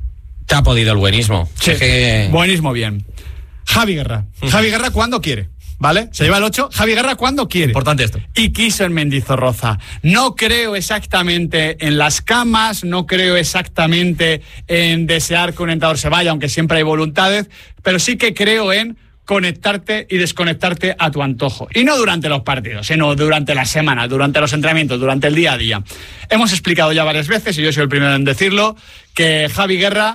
[SPEAKER 2] te ha podido el buenismo.
[SPEAKER 1] Sí,
[SPEAKER 2] es que...
[SPEAKER 1] buenismo bien. Javi Guerra. Javi Guerra cuando quiere, ¿vale? Se lleva el ocho. Javi Guerra cuando quiere.
[SPEAKER 4] Importante esto.
[SPEAKER 1] Y quiso en Mendizorroza. No creo exactamente en las camas, no creo exactamente en desear que un entrenador se vaya, aunque siempre hay voluntades, pero sí que creo en conectarte y desconectarte a tu antojo. Y no durante los partidos, sino durante la semana, durante los entrenamientos, durante el día a día. Hemos explicado ya varias veces, y yo soy el primero en decirlo, que Javi Guerra,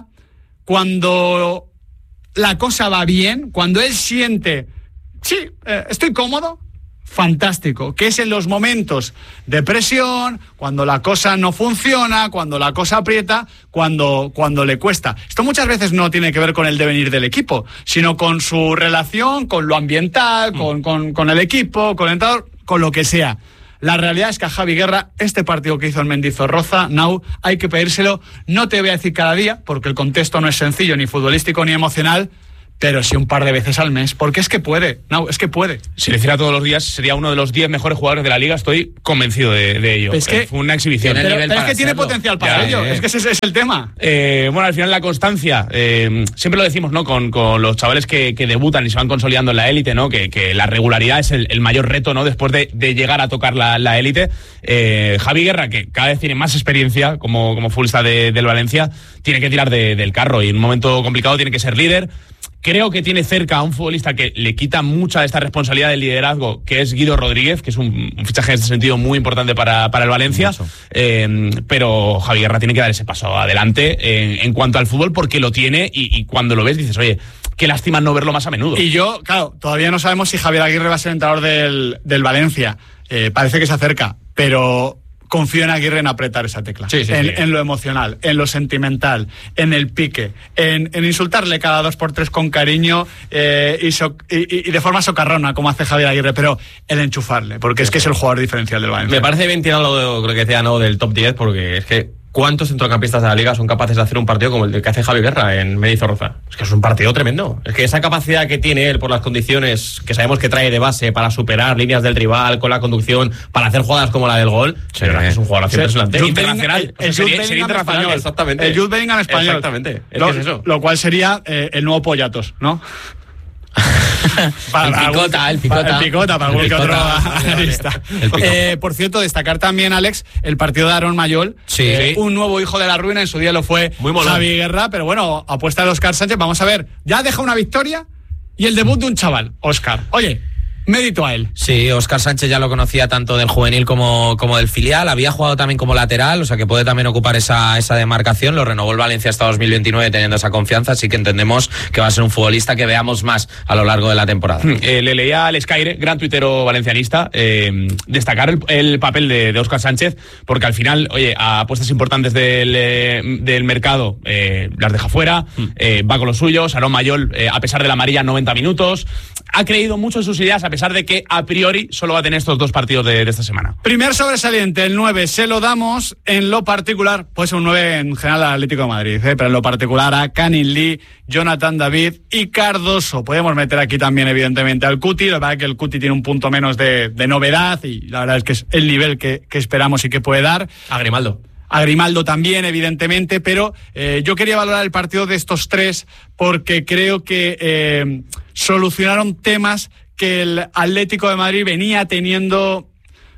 [SPEAKER 1] cuando la cosa va bien, cuando él siente, sí, eh, estoy cómodo, fantástico, que es en los momentos de presión, cuando la cosa no funciona, cuando la cosa aprieta, cuando, cuando le cuesta. Esto muchas veces no tiene que ver con el devenir del equipo, sino con su relación, con lo ambiental, mm. con, con, con el equipo, con el entrenador, con lo que sea. La realidad es que a Javi Guerra, este partido que hizo en Mendizorroza, Nau, hay que pedírselo, no te voy a decir cada día, porque el contexto no es sencillo, ni futbolístico ni emocional, pero sí un par de veces al mes, porque es que puede, no, es que puede.
[SPEAKER 3] Si lo hiciera todos los días, sería uno de los diez mejores jugadores de la Liga, estoy convencido de, de ello.
[SPEAKER 1] Es que
[SPEAKER 3] fue una exhibición.
[SPEAKER 1] Pero, pero es que tiene potencial para ya, ello, eh. es que ese, ese es el tema.
[SPEAKER 3] Eh, bueno, al final la constancia, eh, siempre lo decimos, ¿no? Con, con los chavales que, que debutan y se van consolidando en la élite, ¿no? Que, que la regularidad es el, el mayor reto, ¿no? Después de, de llegar a tocar la, la élite. Eh, Javi Guerra, que cada vez tiene más experiencia como, como futbolista de, del Valencia, tiene que tirar de, del carro y en un momento complicado tiene que ser líder. Creo que tiene cerca a un futbolista que le quita mucha de esta responsabilidad del liderazgo, que es Guido Rodríguez, que es un, un fichaje en este sentido muy importante para, para el Valencia. Eh, pero Javi Guerra tiene que dar ese paso adelante en, en cuanto al fútbol, porque lo tiene y, y cuando lo ves dices, oye, qué lástima no verlo más a menudo.
[SPEAKER 1] Y yo, claro, todavía no sabemos si Javier Aguirre va a ser entrenador del, del Valencia. Eh, parece que se acerca, pero confío en Aguirre en apretar esa tecla.
[SPEAKER 4] Sí, sí,
[SPEAKER 1] en,
[SPEAKER 4] sí.
[SPEAKER 1] en lo emocional, en lo sentimental, en el pique, en, en insultarle cada dos por tres con cariño eh, y, so, y, y de forma socarrona, como hace Javier Aguirre, pero el enchufarle, porque es que es el jugador diferencial del Valencia.
[SPEAKER 4] Me parece bien tirado lo, creo que decía, ¿no?, del top diez, porque es que ¿cuántos centrocampistas de la Liga son capaces de hacer un partido como el que hace Javi Guerra en Mendizorroza? Es que es un partido tremendo. Es que esa capacidad que tiene él por las condiciones que sabemos que trae de base para superar líneas del rival con la conducción, para hacer jugadas como la del gol, sí, es un jugador sí, impresionante.
[SPEAKER 1] Jude
[SPEAKER 4] internacional.
[SPEAKER 1] El, el, o sea, sería, sería internacional, español.
[SPEAKER 4] Exactamente.
[SPEAKER 1] El Jude Bellingham español.
[SPEAKER 4] Exactamente. Es
[SPEAKER 1] lo,
[SPEAKER 4] que es eso.
[SPEAKER 1] Lo cual sería eh, el nuevo Pollatos, ¿no?
[SPEAKER 2] Para el, picota,
[SPEAKER 1] algún,
[SPEAKER 2] el picota,
[SPEAKER 1] el picota, para algún que otro analista. Eh, por cierto, destacar también, Alex, el partido de Aaron Mayol,
[SPEAKER 2] sí,
[SPEAKER 1] eh,
[SPEAKER 2] sí.
[SPEAKER 1] un nuevo hijo de la ruina, en su día lo fue Javi Guerra, pero bueno, apuesta de Óscar Sánchez. Vamos a ver, ya deja una victoria y el debut de un chaval, Óscar. Oye, mérito a él.
[SPEAKER 2] Sí, Óscar Sánchez ya lo conocía tanto del juvenil como, como del filial, había jugado también como lateral, o sea que puede también ocupar esa, esa demarcación, lo renovó el Valencia hasta dos mil veintinueve teniendo esa confianza, así que entendemos que va a ser un futbolista que veamos más a lo largo de la temporada.
[SPEAKER 3] Eh, le leía al Skyre, gran tuitero valencianista, eh, destacar el, el papel de, de Óscar Sánchez, porque al final, oye, a apuestas importantes del, eh, del mercado eh, las deja fuera, eh, va con los suyos, Aaron Mayol, eh, a pesar de la amarilla, noventa minutos, ha creído mucho en sus ideas, a pesar de que a priori solo va a tener estos dos partidos de, de esta semana.
[SPEAKER 1] Primer sobresaliente, el nueve, se lo damos en lo particular, pues un nueve en general al Atlético de Madrid, ¿eh? Pero en lo particular a Canning Lee, Jonathan David y Cardoso. Podemos meter aquí también evidentemente al Cuti, la verdad es que el Cuti tiene un punto menos de, de novedad y la verdad es que es el nivel que, que esperamos y que puede dar.
[SPEAKER 4] A Grimaldo.
[SPEAKER 1] A Grimaldo también, evidentemente, pero eh, yo quería valorar el partido de estos tres porque creo que eh, solucionaron temas que el Atlético de Madrid venía teniendo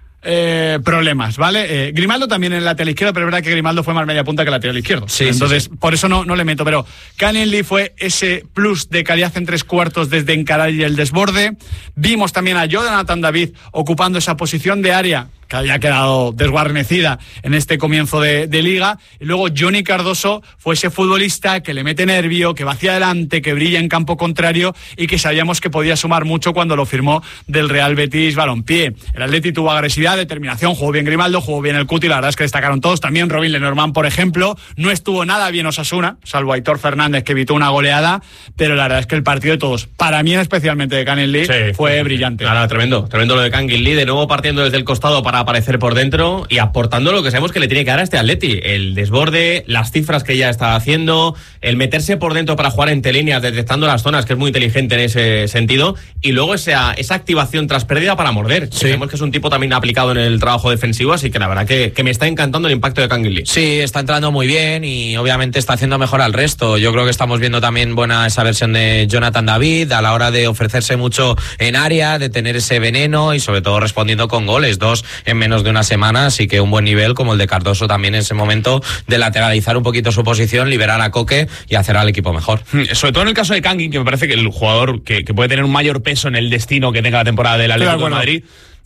[SPEAKER 1] eh, problemas, ¿vale? Eh, Grimaldo también en el lateral izquierdo, pero es verdad que Grimaldo fue más media punta que el lateral izquierdo.
[SPEAKER 2] Sí,
[SPEAKER 1] Entonces,
[SPEAKER 2] sí, sí.
[SPEAKER 1] por eso no, no le meto, pero Canning Lee fue ese plus de calidad en tres cuartos desde encarar y el desborde. Vimos también a Jonathan David ocupando esa posición de área que había quedado desguarnecida en este comienzo de, de liga, y luego Johnny Cardoso fue ese futbolista que le mete nervio, que va hacia adelante, que brilla en campo contrario y que sabíamos que podía sumar mucho cuando lo firmó del Real Betis Balompié. El Atleti tuvo agresividad, determinación, jugó bien Grimaldo, jugó bien el Cuti, la verdad es que destacaron todos, también Robin Lenormand, por ejemplo, no estuvo nada bien Osasuna, salvo Aitor Fernández que evitó una goleada, pero la verdad es que el partido de todos, para mí especialmente de Canning Lee, sí, fue sí, brillante.
[SPEAKER 4] Nada, tremendo, tremendo lo de Canning Lee, de nuevo partiendo desde el costado para aparecer por dentro y aportando lo que sabemos que le tiene que dar a este Atleti, el desborde, las cifras que ya está haciendo, el meterse por dentro para jugar entre líneas, detectando las zonas, que es muy inteligente en ese sentido, y luego esa, esa activación tras pérdida para morder. Sí. Sabemos que es un tipo también aplicado en el trabajo defensivo, así que la verdad que, que me está encantando el impacto de Canning Lee.
[SPEAKER 2] Sí, está entrando muy bien y obviamente está haciendo mejor al resto. Yo creo que estamos viendo también buena esa versión de Jonathan David a la hora de ofrecerse mucho en área, de tener ese veneno y sobre todo respondiendo con goles, dos en menos de una semana, así que un buen nivel como el de Cardoso también en ese momento de lateralizar un poquito su posición, liberar a Coque y hacer al equipo mejor.
[SPEAKER 3] Sobre todo en el caso de Canning, que me parece que el jugador que, que puede tener un mayor peso en el destino que tenga la temporada del Atlético de Madrid,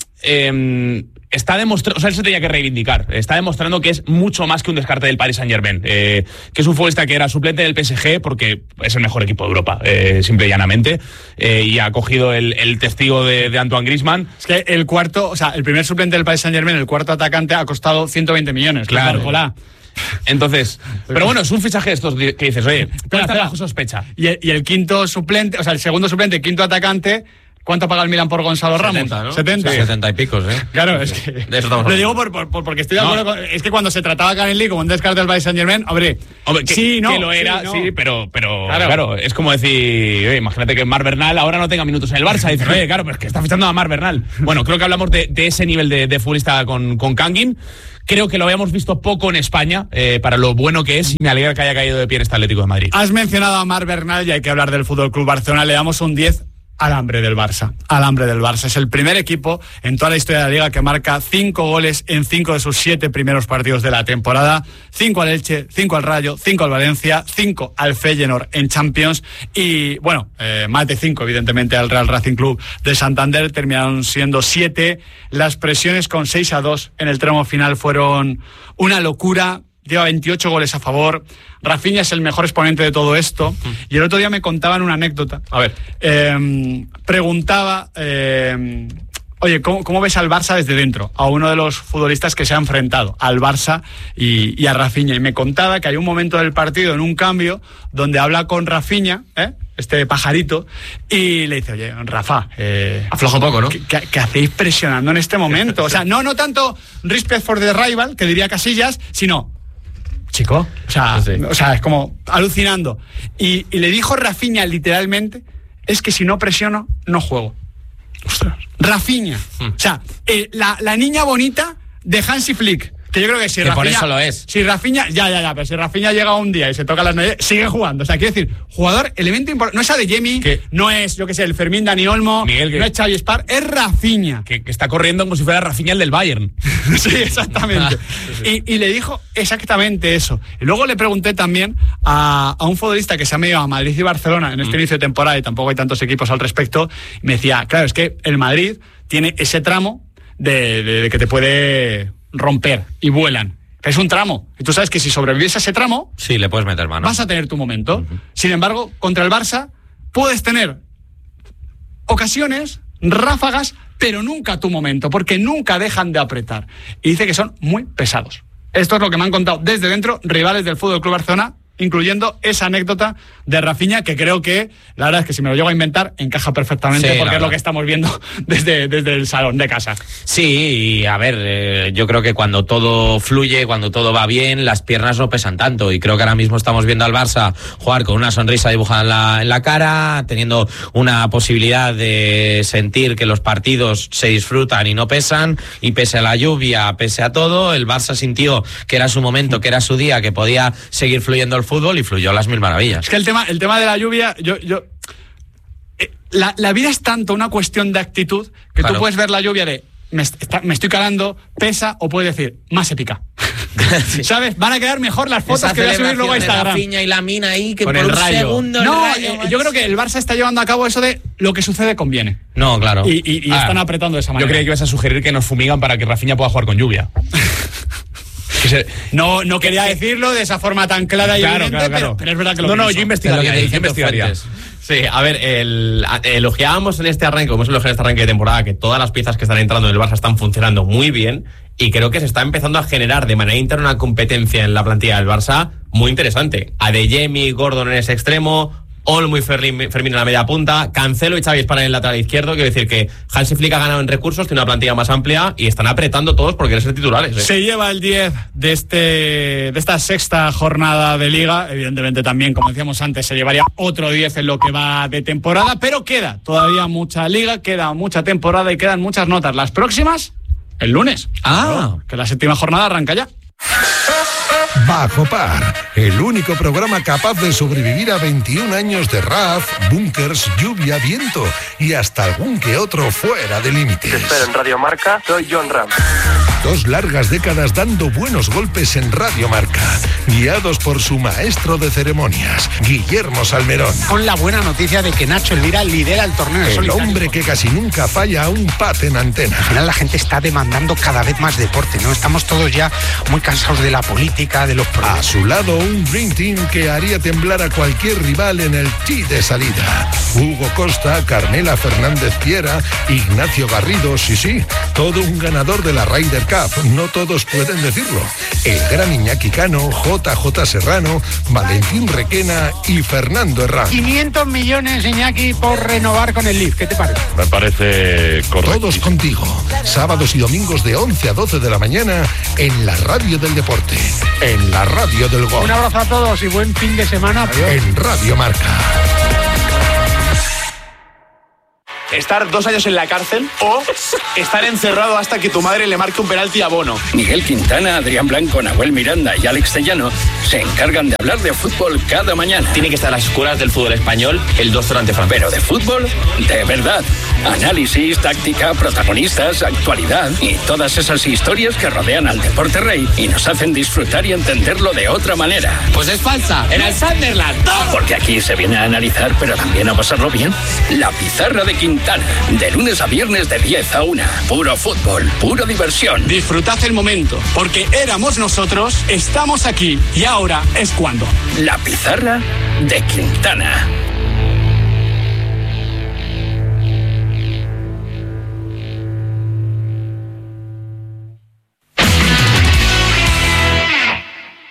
[SPEAKER 3] eh, está demostrando, o sea, él se tenía que reivindicar, está demostrando que es mucho más que un descarte del Paris Saint-Germain, eh, que es un futbolista que era suplente del P S G porque es el mejor equipo de Europa, eh, simple y llanamente, eh, y ha cogido el, el testigo de, de Antoine Griezmann.
[SPEAKER 1] Es que el cuarto, o sea, el primer suplente del Paris Saint-Germain, el cuarto atacante, ha costado ciento veinte millones.
[SPEAKER 3] Claro.
[SPEAKER 1] Hola.
[SPEAKER 3] Entonces, pero bueno, es un fichaje de estos que dices, oye, puede estar bajo sospecha.
[SPEAKER 1] Y el, y el quinto suplente, o sea, el segundo suplente, quinto atacante, ¿cuánto paga el Milan por Gonzalo Ramos?
[SPEAKER 4] setenta, ¿no?
[SPEAKER 1] setenta.
[SPEAKER 2] Sí, setenta y picos, ¿eh?
[SPEAKER 1] Claro, es que...
[SPEAKER 4] De eso estamos
[SPEAKER 1] lo digo por, por, por, porque estoy de acuerdo no. con... Es que cuando se trataba Canning Lee como un descarte del Paris Saint-Germain, hombre...
[SPEAKER 3] hombre que,
[SPEAKER 1] sí, no,
[SPEAKER 3] que lo era, sí,
[SPEAKER 1] no.
[SPEAKER 3] sí pero, pero
[SPEAKER 1] claro.
[SPEAKER 3] claro, es como decir... Oye, imagínate que Marc Bernal ahora no tenga minutos en el Barça. Y dices, oye, claro, pero es que está fichando a Marc Bernal. Bueno, creo que hablamos de, de ese nivel de, de futbolista con, con Canning. Creo que lo habíamos visto poco en España, eh, para lo bueno que es, y me alegra que haya caído de pie en este Atlético de Madrid.
[SPEAKER 1] Has mencionado a Marc Bernal y hay que hablar del F C Barcelona. Le damos un diez al hambre del Barça. Al hambre del Barça. Es el primer equipo en toda la historia de la Liga que marca cinco goles en cinco de sus siete primeros partidos de la temporada. Cinco al Elche, cinco al Rayo, cinco al Valencia, cinco al Feyenoord en Champions y, bueno, eh, más de cinco, evidentemente, al Real Racing Club de Santander. Terminaron siendo siete. Las presiones con seis a dos en el tramo final fueron una locura. Lleva veintiocho goles a favor. Rafinha es el mejor exponente de todo esto. Mm. Y el otro día me contaban una anécdota.
[SPEAKER 4] A ver.
[SPEAKER 1] Eh, preguntaba... Eh, oye, ¿cómo, ¿cómo ves al Barça desde dentro? A uno de los futbolistas que se ha enfrentado al Barça y, y a Rafinha. Y me contaba que hay un momento del partido, en un cambio, donde habla con Rafinha, ¿eh? este pajarito, y le dice, oye, Rafa, eh,
[SPEAKER 4] afloja un poco, ¿no?
[SPEAKER 1] ¿qué, qué, ¿qué hacéis presionando en este momento? O sea, no, no tanto respect for the rival, que diría Casillas, sino, chico, o sea, sí. o sea es como alucinando. Y, y le dijo Rafinha literalmente, es que si no presiono, no juego. Ostras. Rafinha. Hmm. O sea, eh, la, la niña bonita de Hansi Flick. Que yo creo que si
[SPEAKER 2] que
[SPEAKER 1] Rafinha...
[SPEAKER 2] por eso lo es.
[SPEAKER 1] Si Rafinha... Ya, ya, ya. Pero si Rafinha llega un día y se toca las narices, sigue jugando. O sea, quiero decir, jugador, elemento importante. No es Adeyemi, no es, yo qué sé, el Fermín Dani Olmo, Miguel, que, no es Xavi Spar, es Rafinha.
[SPEAKER 3] Que, que está corriendo como si fuera Rafinha el del Bayern.
[SPEAKER 1] Sí, exactamente. sí, sí. Y, y le dijo exactamente eso. Y luego le pregunté también a, a un futbolista que se ha medido a Madrid y Barcelona en este mm. inicio de temporada, y tampoco hay tantos equipos al respecto, y me decía, claro, es que el Madrid tiene ese tramo de, de, de que te puede romper y vuelan. Es un tramo. Y tú sabes que si sobrevives a ese tramo...
[SPEAKER 2] Sí, le puedes meter mano.
[SPEAKER 1] Vas a tener tu momento. Uh-huh. Sin embargo, contra el Barça puedes tener ocasiones, ráfagas, pero nunca tu momento, porque nunca dejan de apretar. Y dice que son muy pesados. Esto es lo que me han contado desde dentro rivales del F C Barcelona, incluyendo esa anécdota de Rafinha, que creo que, la verdad es que si me lo llego a inventar, encaja perfectamente, sí, porque es lo que estamos viendo desde, desde el salón de casa.
[SPEAKER 2] Sí, y a ver, eh, yo creo que cuando todo fluye, cuando todo va bien, las piernas no pesan tanto, y creo que ahora mismo estamos viendo al Barça jugar con una sonrisa dibujada en la, en la cara, teniendo una posibilidad de sentir que los partidos se disfrutan y no pesan, y pese a la lluvia, pese a todo, el Barça sintió que era su momento, que era su día, que podía seguir fluyendo el fútbol, y fluyó a las mil maravillas.
[SPEAKER 1] Es que el tema, el tema de la lluvia, yo, yo eh, la, la vida es tanto una cuestión de actitud que claro. Tú puedes ver la lluvia de me, está, me estoy calando, pesa, o puedes decir más épica. Sí. ¿Sabes? Van a quedar mejor las fotos esa que voy a subir luego a Instagram.
[SPEAKER 2] La piña y la mina ahí que
[SPEAKER 1] con
[SPEAKER 2] por
[SPEAKER 1] el
[SPEAKER 2] un
[SPEAKER 1] rayo.
[SPEAKER 2] segundo
[SPEAKER 1] no,
[SPEAKER 2] el rayo,
[SPEAKER 1] eh, yo creo que el Barça está llevando a cabo eso de lo que sucede conviene.
[SPEAKER 2] No, claro.
[SPEAKER 1] Y, y, y ah, están apretando de esa manera.
[SPEAKER 3] Yo creía que ibas a sugerir que nos fumigan para que Rafinha pueda jugar con lluvia.
[SPEAKER 1] No, no quería decirlo de esa forma tan clara y
[SPEAKER 3] claro,
[SPEAKER 1] evidente,
[SPEAKER 3] claro, claro.
[SPEAKER 1] Pero, pero es verdad que lo
[SPEAKER 3] No,
[SPEAKER 1] pienso.
[SPEAKER 3] no, yo investigaría. Yo investigaría.
[SPEAKER 4] Sí, a ver, el, elogiábamos en este arranque, como hemos elogiado en este arranque de temporada, que todas las piezas que están entrando en el Barça están funcionando muy bien, y creo que se está empezando a generar de manera interna una competencia en la plantilla del Barça muy interesante. Adeyemi, Gordon en ese extremo, Olmo y Fermín, Fermín en la media punta, Cancelo y Xavi Spar en el lateral izquierdo. Quiero decir que Hansi Flick ha ganado en recursos, tiene una plantilla más amplia y están apretando todos por querer ser titulares. ¿eh?
[SPEAKER 1] Se lleva el diez de este de esta sexta jornada de Liga. Evidentemente también, como decíamos antes, se llevaría otro diez en lo que va de temporada, pero queda todavía mucha Liga, queda mucha temporada y quedan muchas notas. Las próximas, el lunes.
[SPEAKER 2] Ah,
[SPEAKER 1] claro, que la séptima jornada arranca ya.
[SPEAKER 7] Bajo Par, el único programa capaz de sobrevivir a veintiún años de R A F, búnkers, lluvia, viento y hasta algún que otro fuera de límites.
[SPEAKER 8] Te espero en Radio Marca, soy John Ram.
[SPEAKER 7] Dos largas décadas dando buenos golpes en Radio Marca, guiados por su maestro de ceremonias, Guillermo Salmerón.
[SPEAKER 9] Con la buena noticia de que Nacho Elvira lidera el torneo.
[SPEAKER 7] El hombre que casi nunca falla a un pat en antena.
[SPEAKER 9] Al final la gente está demandando cada vez más deporte, ¿no? Estamos todos ya muy cansados de la política, de los problemas.
[SPEAKER 7] A su lado, un Dream Team que haría temblar a cualquier rival en el tee de salida. Hugo Costa, Carmela Fernández Piera, Ignacio Garrido, sí, sí, todo un ganador de la Ryder Cup. No todos pueden decirlo. El gran Iñaki Cano, J J Serrano, Valentín Requena y Fernando Herrán.
[SPEAKER 9] quinientos millones, Iñaki, por renovar con el Leaf. ¿Qué te parece?
[SPEAKER 10] Me parece correcto.
[SPEAKER 7] Todos contigo. Sábados y domingos de once a doce de la mañana en la radio del deporte. En la radio del gol.
[SPEAKER 9] Un abrazo a todos y buen fin de semana.
[SPEAKER 7] Adiós. En Radio Marca.
[SPEAKER 3] Estar dos años en la cárcel o estar encerrado hasta que tu madre le marque un penalti a Bono.
[SPEAKER 11] Miguel Quintana, Adrián Blanco, Nahuel Miranda y Alex Tellano se encargan de hablar de fútbol cada mañana.
[SPEAKER 12] Tiene que estar a las escuelas del fútbol español el doctor ante Francia.
[SPEAKER 11] Pero de fútbol, de verdad. Análisis, táctica, protagonistas, actualidad y todas esas historias que rodean al deporte rey y nos hacen disfrutar y entenderlo de otra manera.
[SPEAKER 2] Pues es falsa, en el Sunderland. ¡No!
[SPEAKER 11] Porque aquí se viene a analizar, pero también a pasarlo bien. La pizarra de Quintana. De lunes a viernes de diez a una. Puro fútbol, pura diversión.
[SPEAKER 1] Disfrutad el momento, porque éramos nosotros, estamos aquí y ahora es cuando.
[SPEAKER 11] La pizarra de Quintana.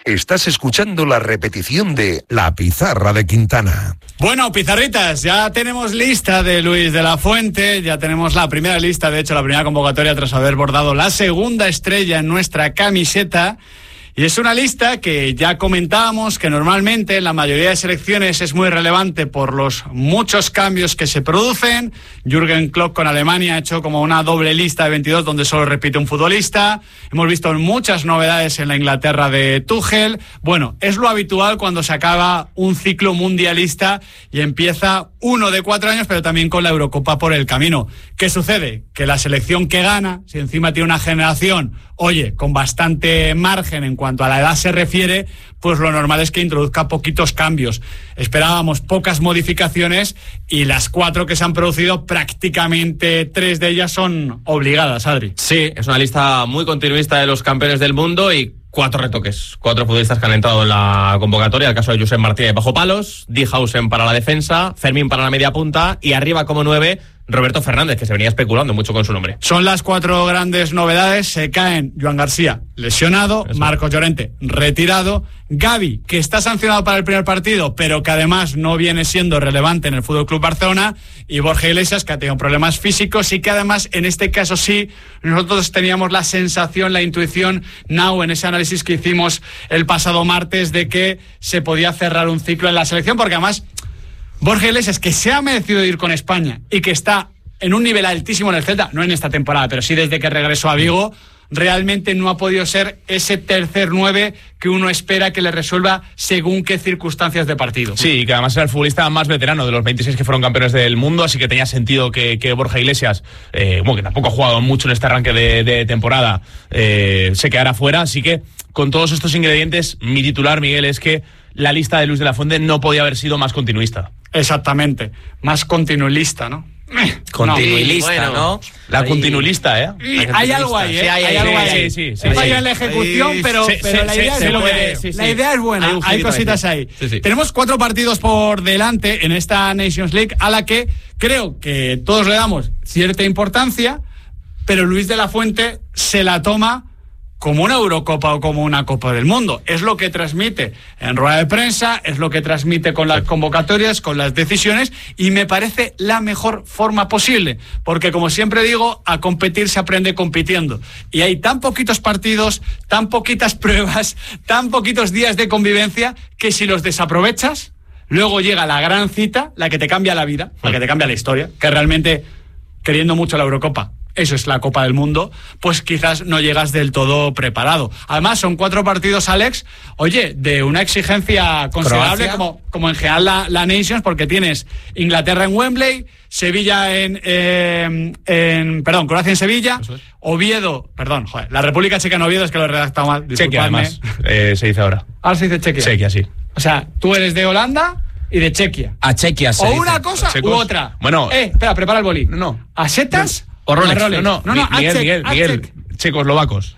[SPEAKER 7] Estás escuchando la repetición de La Pizarra de Quintana.
[SPEAKER 1] Bueno, pizarritas, ya tenemos lista de Luis de la Fuente, ya tenemos la primera lista, de hecho la primera convocatoria tras haber bordado la segunda estrella en nuestra camiseta. Y es una lista que ya comentábamos que normalmente en la mayoría de selecciones es muy relevante por los muchos cambios que se producen. Jürgen Klopp con Alemania ha hecho como una doble lista de veintidós donde solo repite un futbolista. Hemos visto muchas novedades en la Inglaterra de Tuchel. Bueno, es lo habitual cuando se acaba un ciclo mundialista y empieza uno de cuatro años, pero también con la Eurocopa por el camino. ¿Qué sucede? Que la selección que gana, si encima tiene una generación, oye, con bastante margen en cuanto a la edad se refiere, pues lo normal es que introduzca poquitos cambios. Esperábamos pocas modificaciones y las cuatro que se han producido, prácticamente tres de ellas son obligadas, Adri.
[SPEAKER 4] Sí, es una lista muy continuista de los campeones del mundo y cuatro retoques, cuatro futbolistas que han entrado en la convocatoria. El caso de Josep Martínez bajo palos, Dijhausen para la defensa, Fermín para la media punta y arriba como nueve Roberto Fernández, que se venía especulando mucho con su nombre.
[SPEAKER 1] Son las cuatro grandes novedades. Se caen Joan García, lesionado, Eso. Marcos Llorente, retirado, Gavi, que está sancionado para el primer partido, pero que además no viene siendo relevante en el F C Barcelona, y Borja Iglesias, que ha tenido problemas físicos y que además, en este caso sí, nosotros teníamos la sensación, la intuición, Now, en ese análisis que hicimos el pasado martes, de que se podía cerrar un ciclo en la selección, porque además Borja Iglesias, que se ha merecido ir con España y que está en un nivel altísimo en el Celta, no en esta temporada, pero sí desde que regresó a Vigo, realmente no ha podido ser ese tercer nueve que uno espera que le resuelva según qué circunstancias de partido.
[SPEAKER 3] Sí, que además era el futbolista más veterano de los veintiséis que fueron campeones del mundo, así que tenía sentido que, que Borja Iglesias, eh, bueno, que tampoco ha jugado mucho en este arranque de, de temporada, eh, se quedara fuera, así que con todos estos ingredientes, mi titular, Miguel, es que la lista de Luis de la Fuente no podía haber sido más continuista.
[SPEAKER 1] Exactamente, más continuista, ¿no?
[SPEAKER 2] Continuista, no, bueno, ¿no?
[SPEAKER 3] La ahí. continuista, ¿eh?
[SPEAKER 1] La hay algo ahí, ¿eh? Sí, hay, hay, hay algo ahí. Sí, sí, sí, sí,
[SPEAKER 3] falla
[SPEAKER 1] en la ejecución, ahí, pero, sí, pero sí, la, idea sí, es buena. Sí, sí. la idea es buena. Hay, hay cositas ahí. Sí, sí. Tenemos cuatro partidos por delante en esta Nations League a la que creo que todos le damos cierta importancia, pero Luis de la Fuente se la toma como una Eurocopa o como una Copa del Mundo. Es lo que transmite en rueda de prensa, es lo que transmite con las convocatorias, con las decisiones, y me parece la mejor forma posible, porque como siempre digo, a competir se aprende compitiendo. Y hay tan poquitos partidos, tan poquitas pruebas, tan poquitos días de convivencia, que si los desaprovechas, luego llega la gran cita, la que te cambia la vida, la que te cambia la historia, que realmente, queriendo mucho la Eurocopa, eso es la Copa del Mundo, pues quizás no llegas del todo preparado. Además, son cuatro partidos, Alex, oye, de una exigencia considerable, como, como en general la, la Nations, porque tienes Inglaterra en Wembley, Sevilla en, eh, en perdón, Croacia en Sevilla, es. Oviedo, perdón, joder, la República Checa en Oviedo, es que lo he redactado mal, disculpadme.
[SPEAKER 3] Chequia, además, eh, se dice ahora.
[SPEAKER 1] Ahora se dice Chequia.
[SPEAKER 3] Chequia, sí.
[SPEAKER 1] O sea, tú eres de Holanda y de Chequia.
[SPEAKER 2] A Chequia se
[SPEAKER 1] O
[SPEAKER 2] dice.
[SPEAKER 1] una cosa u otra.
[SPEAKER 3] Bueno.
[SPEAKER 1] Eh, espera, prepara el bolí.
[SPEAKER 3] No, no.
[SPEAKER 1] ¿A setas?
[SPEAKER 3] No. O Rolex.
[SPEAKER 1] Rolex.
[SPEAKER 3] No, no, no, no Miguel, Miguel, Miguel, checoslovacos.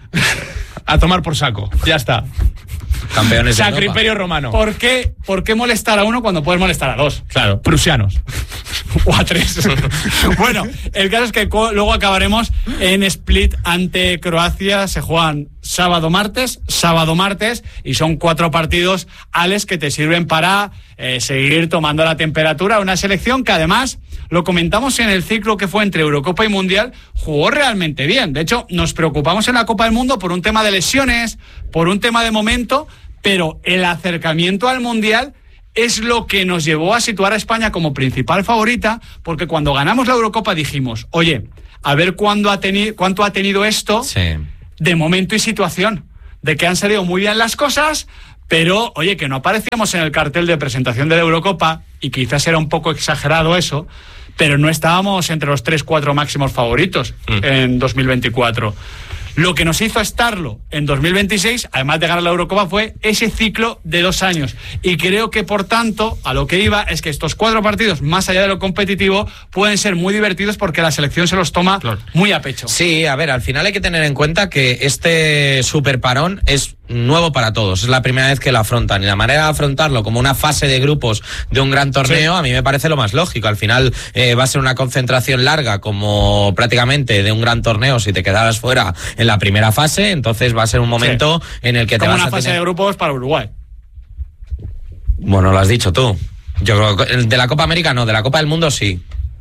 [SPEAKER 3] A tomar por saco. Ya está.
[SPEAKER 2] Campeones de
[SPEAKER 3] Sacro Imperio Romano.
[SPEAKER 1] ¿Por qué, ¿Por qué molestar a uno cuando puedes molestar a dos?
[SPEAKER 3] Claro. Prusianos.
[SPEAKER 1] O a tres. Bueno, el caso es que luego acabaremos en Split ante Croacia. Se juegan sábado, martes, sábado, martes, y son cuatro partidos, Alex, que te sirven para eh, seguir tomando la temperatura. Una selección que además, lo comentamos en el ciclo que fue entre Eurocopa y Mundial, jugó realmente bien. De hecho, nos preocupamos en la Copa del Mundo por un tema de lesiones, por un tema de momento, pero el acercamiento al Mundial es lo que nos llevó a situar a España como principal favorita, porque cuando ganamos la Eurocopa dijimos, oye, a ver cuándo ha tenido, cuánto ha tenido esto sí. de momento y situación, de que han salido muy bien las cosas, pero, oye, que no aparecíamos en el cartel de presentación de la Eurocopa, y quizás era un poco exagerado eso, pero no estábamos entre los tres, cuatro máximos favoritos mm. en dos mil veinticuatro. Lo que nos hizo estarlo en dos mil veintiséis, además de ganar la Eurocopa, fue ese ciclo de dos años. Y creo que, por tanto, a lo que iba es que estos cuatro partidos, más allá de lo competitivo, pueden ser muy divertidos porque la selección se los toma claro. muy a pecho.
[SPEAKER 2] Sí, a ver, al final hay que tener en cuenta que este super parón es nuevo para todos, es la primera vez que lo afrontan y la manera de afrontarlo como una fase de grupos de un gran torneo, sí, a mí me parece lo más lógico. Al final eh, va a ser una concentración larga como prácticamente de un gran torneo si te quedaras fuera en la primera fase, entonces va a ser un momento sí. en el que
[SPEAKER 1] como
[SPEAKER 2] te vas
[SPEAKER 1] una
[SPEAKER 2] a
[SPEAKER 1] fase
[SPEAKER 2] tener...
[SPEAKER 1] de grupos para Uruguay.
[SPEAKER 2] Bueno, lo has dicho tú. Yo creo que de la Copa América no, de la Copa del Mundo sí.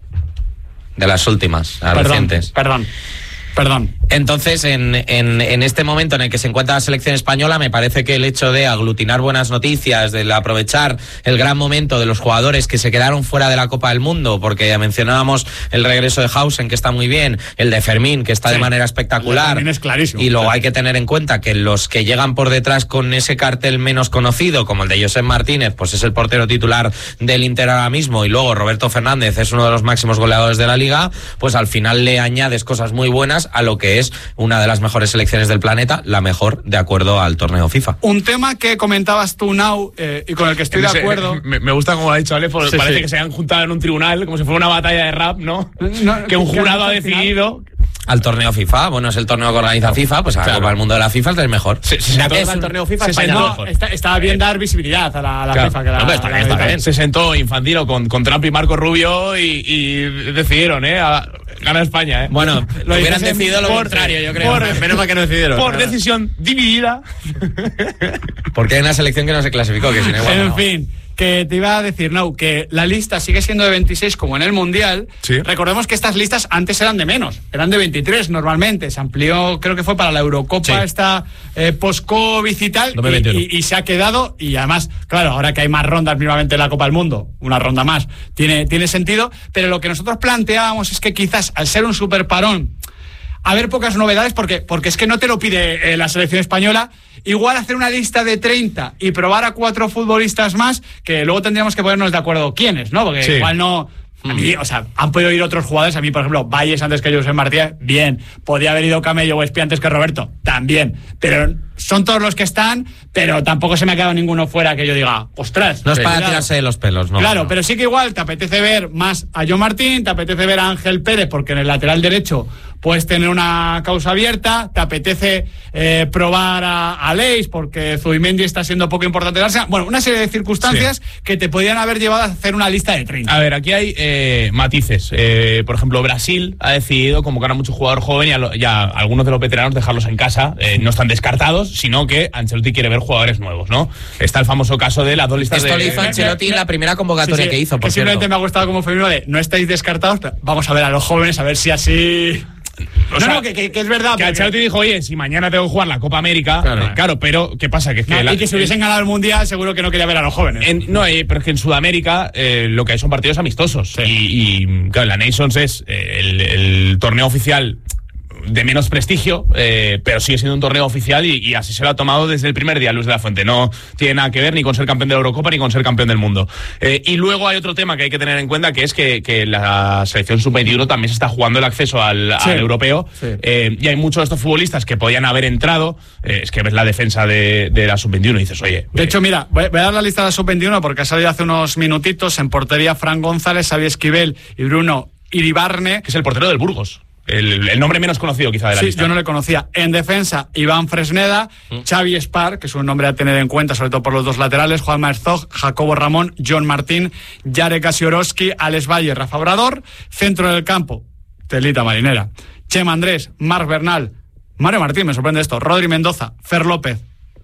[SPEAKER 2] De las últimas, las
[SPEAKER 1] perdón,
[SPEAKER 2] recientes.
[SPEAKER 1] Perdón. Perdón.
[SPEAKER 2] Entonces, en, en, en este momento en el que se encuentra la selección española, me parece que el hecho de aglutinar buenas noticias, de aprovechar el gran momento de los jugadores que se quedaron fuera de la Copa del Mundo, porque ya mencionábamos el regreso de Hausen, que está muy bien, el de Fermín, que está sí, de manera espectacular.
[SPEAKER 1] Es clarísimo.
[SPEAKER 2] Y luego
[SPEAKER 1] claro.
[SPEAKER 2] hay que tener en cuenta que los que llegan por detrás con ese cartel menos conocido, como el de Josep Martínez, pues es el portero titular del Inter ahora mismo, y luego Roberto Fernández es uno de los máximos goleadores de la Liga, pues al final le añades cosas muy buenas a lo que es una de las mejores selecciones del planeta, la mejor de acuerdo al torneo FIFA.
[SPEAKER 1] Un tema que comentabas tú, Nau, eh, y con el que estoy
[SPEAKER 3] Ese,
[SPEAKER 1] de acuerdo.
[SPEAKER 3] Me, me gusta como lo ha dicho Ale, porque
[SPEAKER 1] sí,
[SPEAKER 3] parece
[SPEAKER 1] sí.
[SPEAKER 3] que se han juntado en un tribunal, como si fuera una batalla de rap, ¿no?
[SPEAKER 1] no
[SPEAKER 3] que un jurado
[SPEAKER 1] no,
[SPEAKER 3] ha decidido...
[SPEAKER 2] Al torneo FIFA, bueno, es el torneo que organiza FIFA, pues a la
[SPEAKER 3] claro.
[SPEAKER 2] Copa del Mundo de la FIFA es el mejor.
[SPEAKER 3] Se, se sentó
[SPEAKER 2] es
[SPEAKER 3] al torneo FIFA,
[SPEAKER 1] se
[SPEAKER 3] España
[SPEAKER 1] no,
[SPEAKER 3] mejor.
[SPEAKER 1] Está, está bien dar visibilidad a la, a la
[SPEAKER 3] claro.
[SPEAKER 1] FIFA. Que la,
[SPEAKER 3] no, está bien, está bien. Se sentó Infantino con, con Trump y Marco Rubio y, y decidieron, ¿eh? A, gana España, ¿eh?
[SPEAKER 2] Bueno, lo hubieran decidido lo por, contrario, yo creo.
[SPEAKER 3] Por,
[SPEAKER 2] Menos mal que no decidieron.
[SPEAKER 3] Por nada. Decisión dividida.
[SPEAKER 2] Porque hay una selección que no se clasificó, que sin igual.
[SPEAKER 1] En
[SPEAKER 2] no.
[SPEAKER 1] fin. Que te iba a decir, no, que la lista sigue siendo de veintiséis como en el Mundial.
[SPEAKER 3] Sí.
[SPEAKER 1] Recordemos que estas listas antes eran de menos, eran de veintitrés normalmente. Se amplió, creo que fue para la Eurocopa, sí. esta eh, post-COVID y tal, y, y, y se ha quedado. Y además, claro, ahora que hay más rondas mínimamente en la Copa del Mundo, una ronda más, tiene, tiene sentido. Pero lo que nosotros planteábamos es que quizás al ser un super parón, haber pocas novedades, porque, porque es que no te lo pide eh, la selección española. Igual hacer una lista de treinta y probar a cuatro futbolistas más, que luego tendríamos que ponernos de acuerdo quiénes, ¿no? Porque sí. igual no... A mí, o sea, han podido ir otros jugadores. A mí, por ejemplo, Valles antes que Josep Martínez, bien. Podía haber ido Camello o Espi antes que Roberto, también. Pero son todos los que están, pero tampoco se me ha quedado ninguno fuera que yo diga, ostras.
[SPEAKER 2] No es
[SPEAKER 1] sí,
[SPEAKER 2] para
[SPEAKER 1] claro.
[SPEAKER 2] tirarse de los pelos, ¿no?
[SPEAKER 1] Claro,
[SPEAKER 2] no.
[SPEAKER 1] pero sí que igual te apetece ver más a John Martín, te apetece ver a Ángel Pérez, porque en el lateral derecho puedes tener una causa abierta, te apetece eh, probar a, a Leis, porque Zubimendi está siendo poco importante en Arsenal. Bueno, una serie de circunstancias sí. que te podrían haber llevado a hacer una lista de treinta.
[SPEAKER 3] A ver, aquí hay eh, matices. Eh, por ejemplo, Brasil ha decidido convocar a mucho jugador joven y a, lo, y a algunos de los veteranos dejarlos en casa. Eh, no están descartados, sino que Ancelotti quiere ver jugadores nuevos, ¿no? Está el famoso caso de las dos listas.
[SPEAKER 2] Esto
[SPEAKER 3] de...
[SPEAKER 2] lo hizo Ancelotti en la primera convocatoria
[SPEAKER 1] sí, sí,
[SPEAKER 2] que hizo, por
[SPEAKER 1] que simplemente
[SPEAKER 2] cierto.
[SPEAKER 1] me ha gustado como femenino de no estáis descartados, vamos a ver a los jóvenes, a ver si así... O no, sea, no, que, que, que es verdad.
[SPEAKER 3] Que Ancelotti dijo, oye, si mañana tengo que jugar la Copa América, claro, eh, claro pero ¿qué pasa? Que es que
[SPEAKER 1] no,
[SPEAKER 3] la,
[SPEAKER 1] y que si hubiesen ganado el Mundial, seguro que no quería ver a los jóvenes.
[SPEAKER 3] En, no, eh, pero es que en Sudamérica eh, lo que hay son partidos amistosos. Sí. Y, y, claro, la Nations es eh, el, el torneo oficial de menos prestigio, eh, pero sigue siendo un torneo oficial y, y así se lo ha tomado desde el primer día Luis de la Fuente. No tiene nada que ver ni con ser campeón de la Eurocopa ni con ser campeón del mundo. Eh, y luego hay otro tema que hay que tener en cuenta, que es que, que la selección sub veintiuno también se está jugando el acceso al, sí. al europeo. Sí. Eh, y hay muchos de estos futbolistas que podían haber entrado. Eh, es que ves la defensa de, de la sub veintiuno y dices, oye...
[SPEAKER 1] De
[SPEAKER 3] eh,
[SPEAKER 1] hecho, mira, voy, voy a dar la lista de la sub veintiuno porque ha salido hace unos minutitos. En portería, Fran González, Xavi Esquivel y Bruno Iribarne.
[SPEAKER 3] Que es el portero del Burgos. El, el nombre menos conocido quizá de la
[SPEAKER 1] sí,
[SPEAKER 3] lista.
[SPEAKER 1] Yo no le conocía. En defensa, Iván Fresneda, mm. Xavi Espar, que es un nombre a tener en cuenta, sobre todo por los dos laterales, Juan Marzog, Jacobo Ramón, John Martín, Jarek Asiorowski, Alex Valle, Rafa Obrador. Centro del campo, telita marinera, Chema Andrés, Marc Bernal, Mario Martín, me sorprende esto, Rodri Mendoza, Fer López,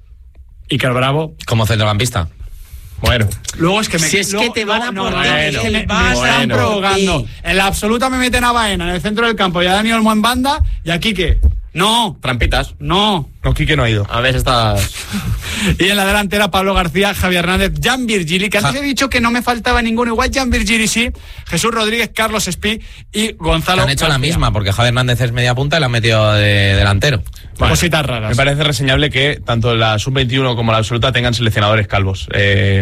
[SPEAKER 1] Iker Bravo.
[SPEAKER 2] Como centrocampista.
[SPEAKER 3] Bueno,
[SPEAKER 1] luego es que me
[SPEAKER 2] si es
[SPEAKER 1] luego,
[SPEAKER 2] que te van a
[SPEAKER 1] no,
[SPEAKER 2] poner,
[SPEAKER 1] no, es que me, me
[SPEAKER 2] bueno,
[SPEAKER 1] están provocando. En la absoluta me meten a Baena en el centro del campo y a Dani Olmo en banda y a Quique. No.
[SPEAKER 4] Trampitas.
[SPEAKER 1] No.
[SPEAKER 3] No, Quique no ha ido.
[SPEAKER 4] A ver, estás.
[SPEAKER 1] Y en la delantera, Pablo García, Javier Hernández, Jan Virgili, que antes ja. he dicho que no me faltaba ninguno. Igual Jan Virgili sí, Jesús Rodríguez, Carlos Espí y Gonzalo.
[SPEAKER 2] Han hecho
[SPEAKER 1] García.
[SPEAKER 2] La misma, porque Javier Hernández es media punta y la han metido de delantero.
[SPEAKER 1] Bueno, cositas raras.
[SPEAKER 3] Me parece reseñable que tanto la sub veintiuno como la absoluta tengan seleccionadores calvos. Eh,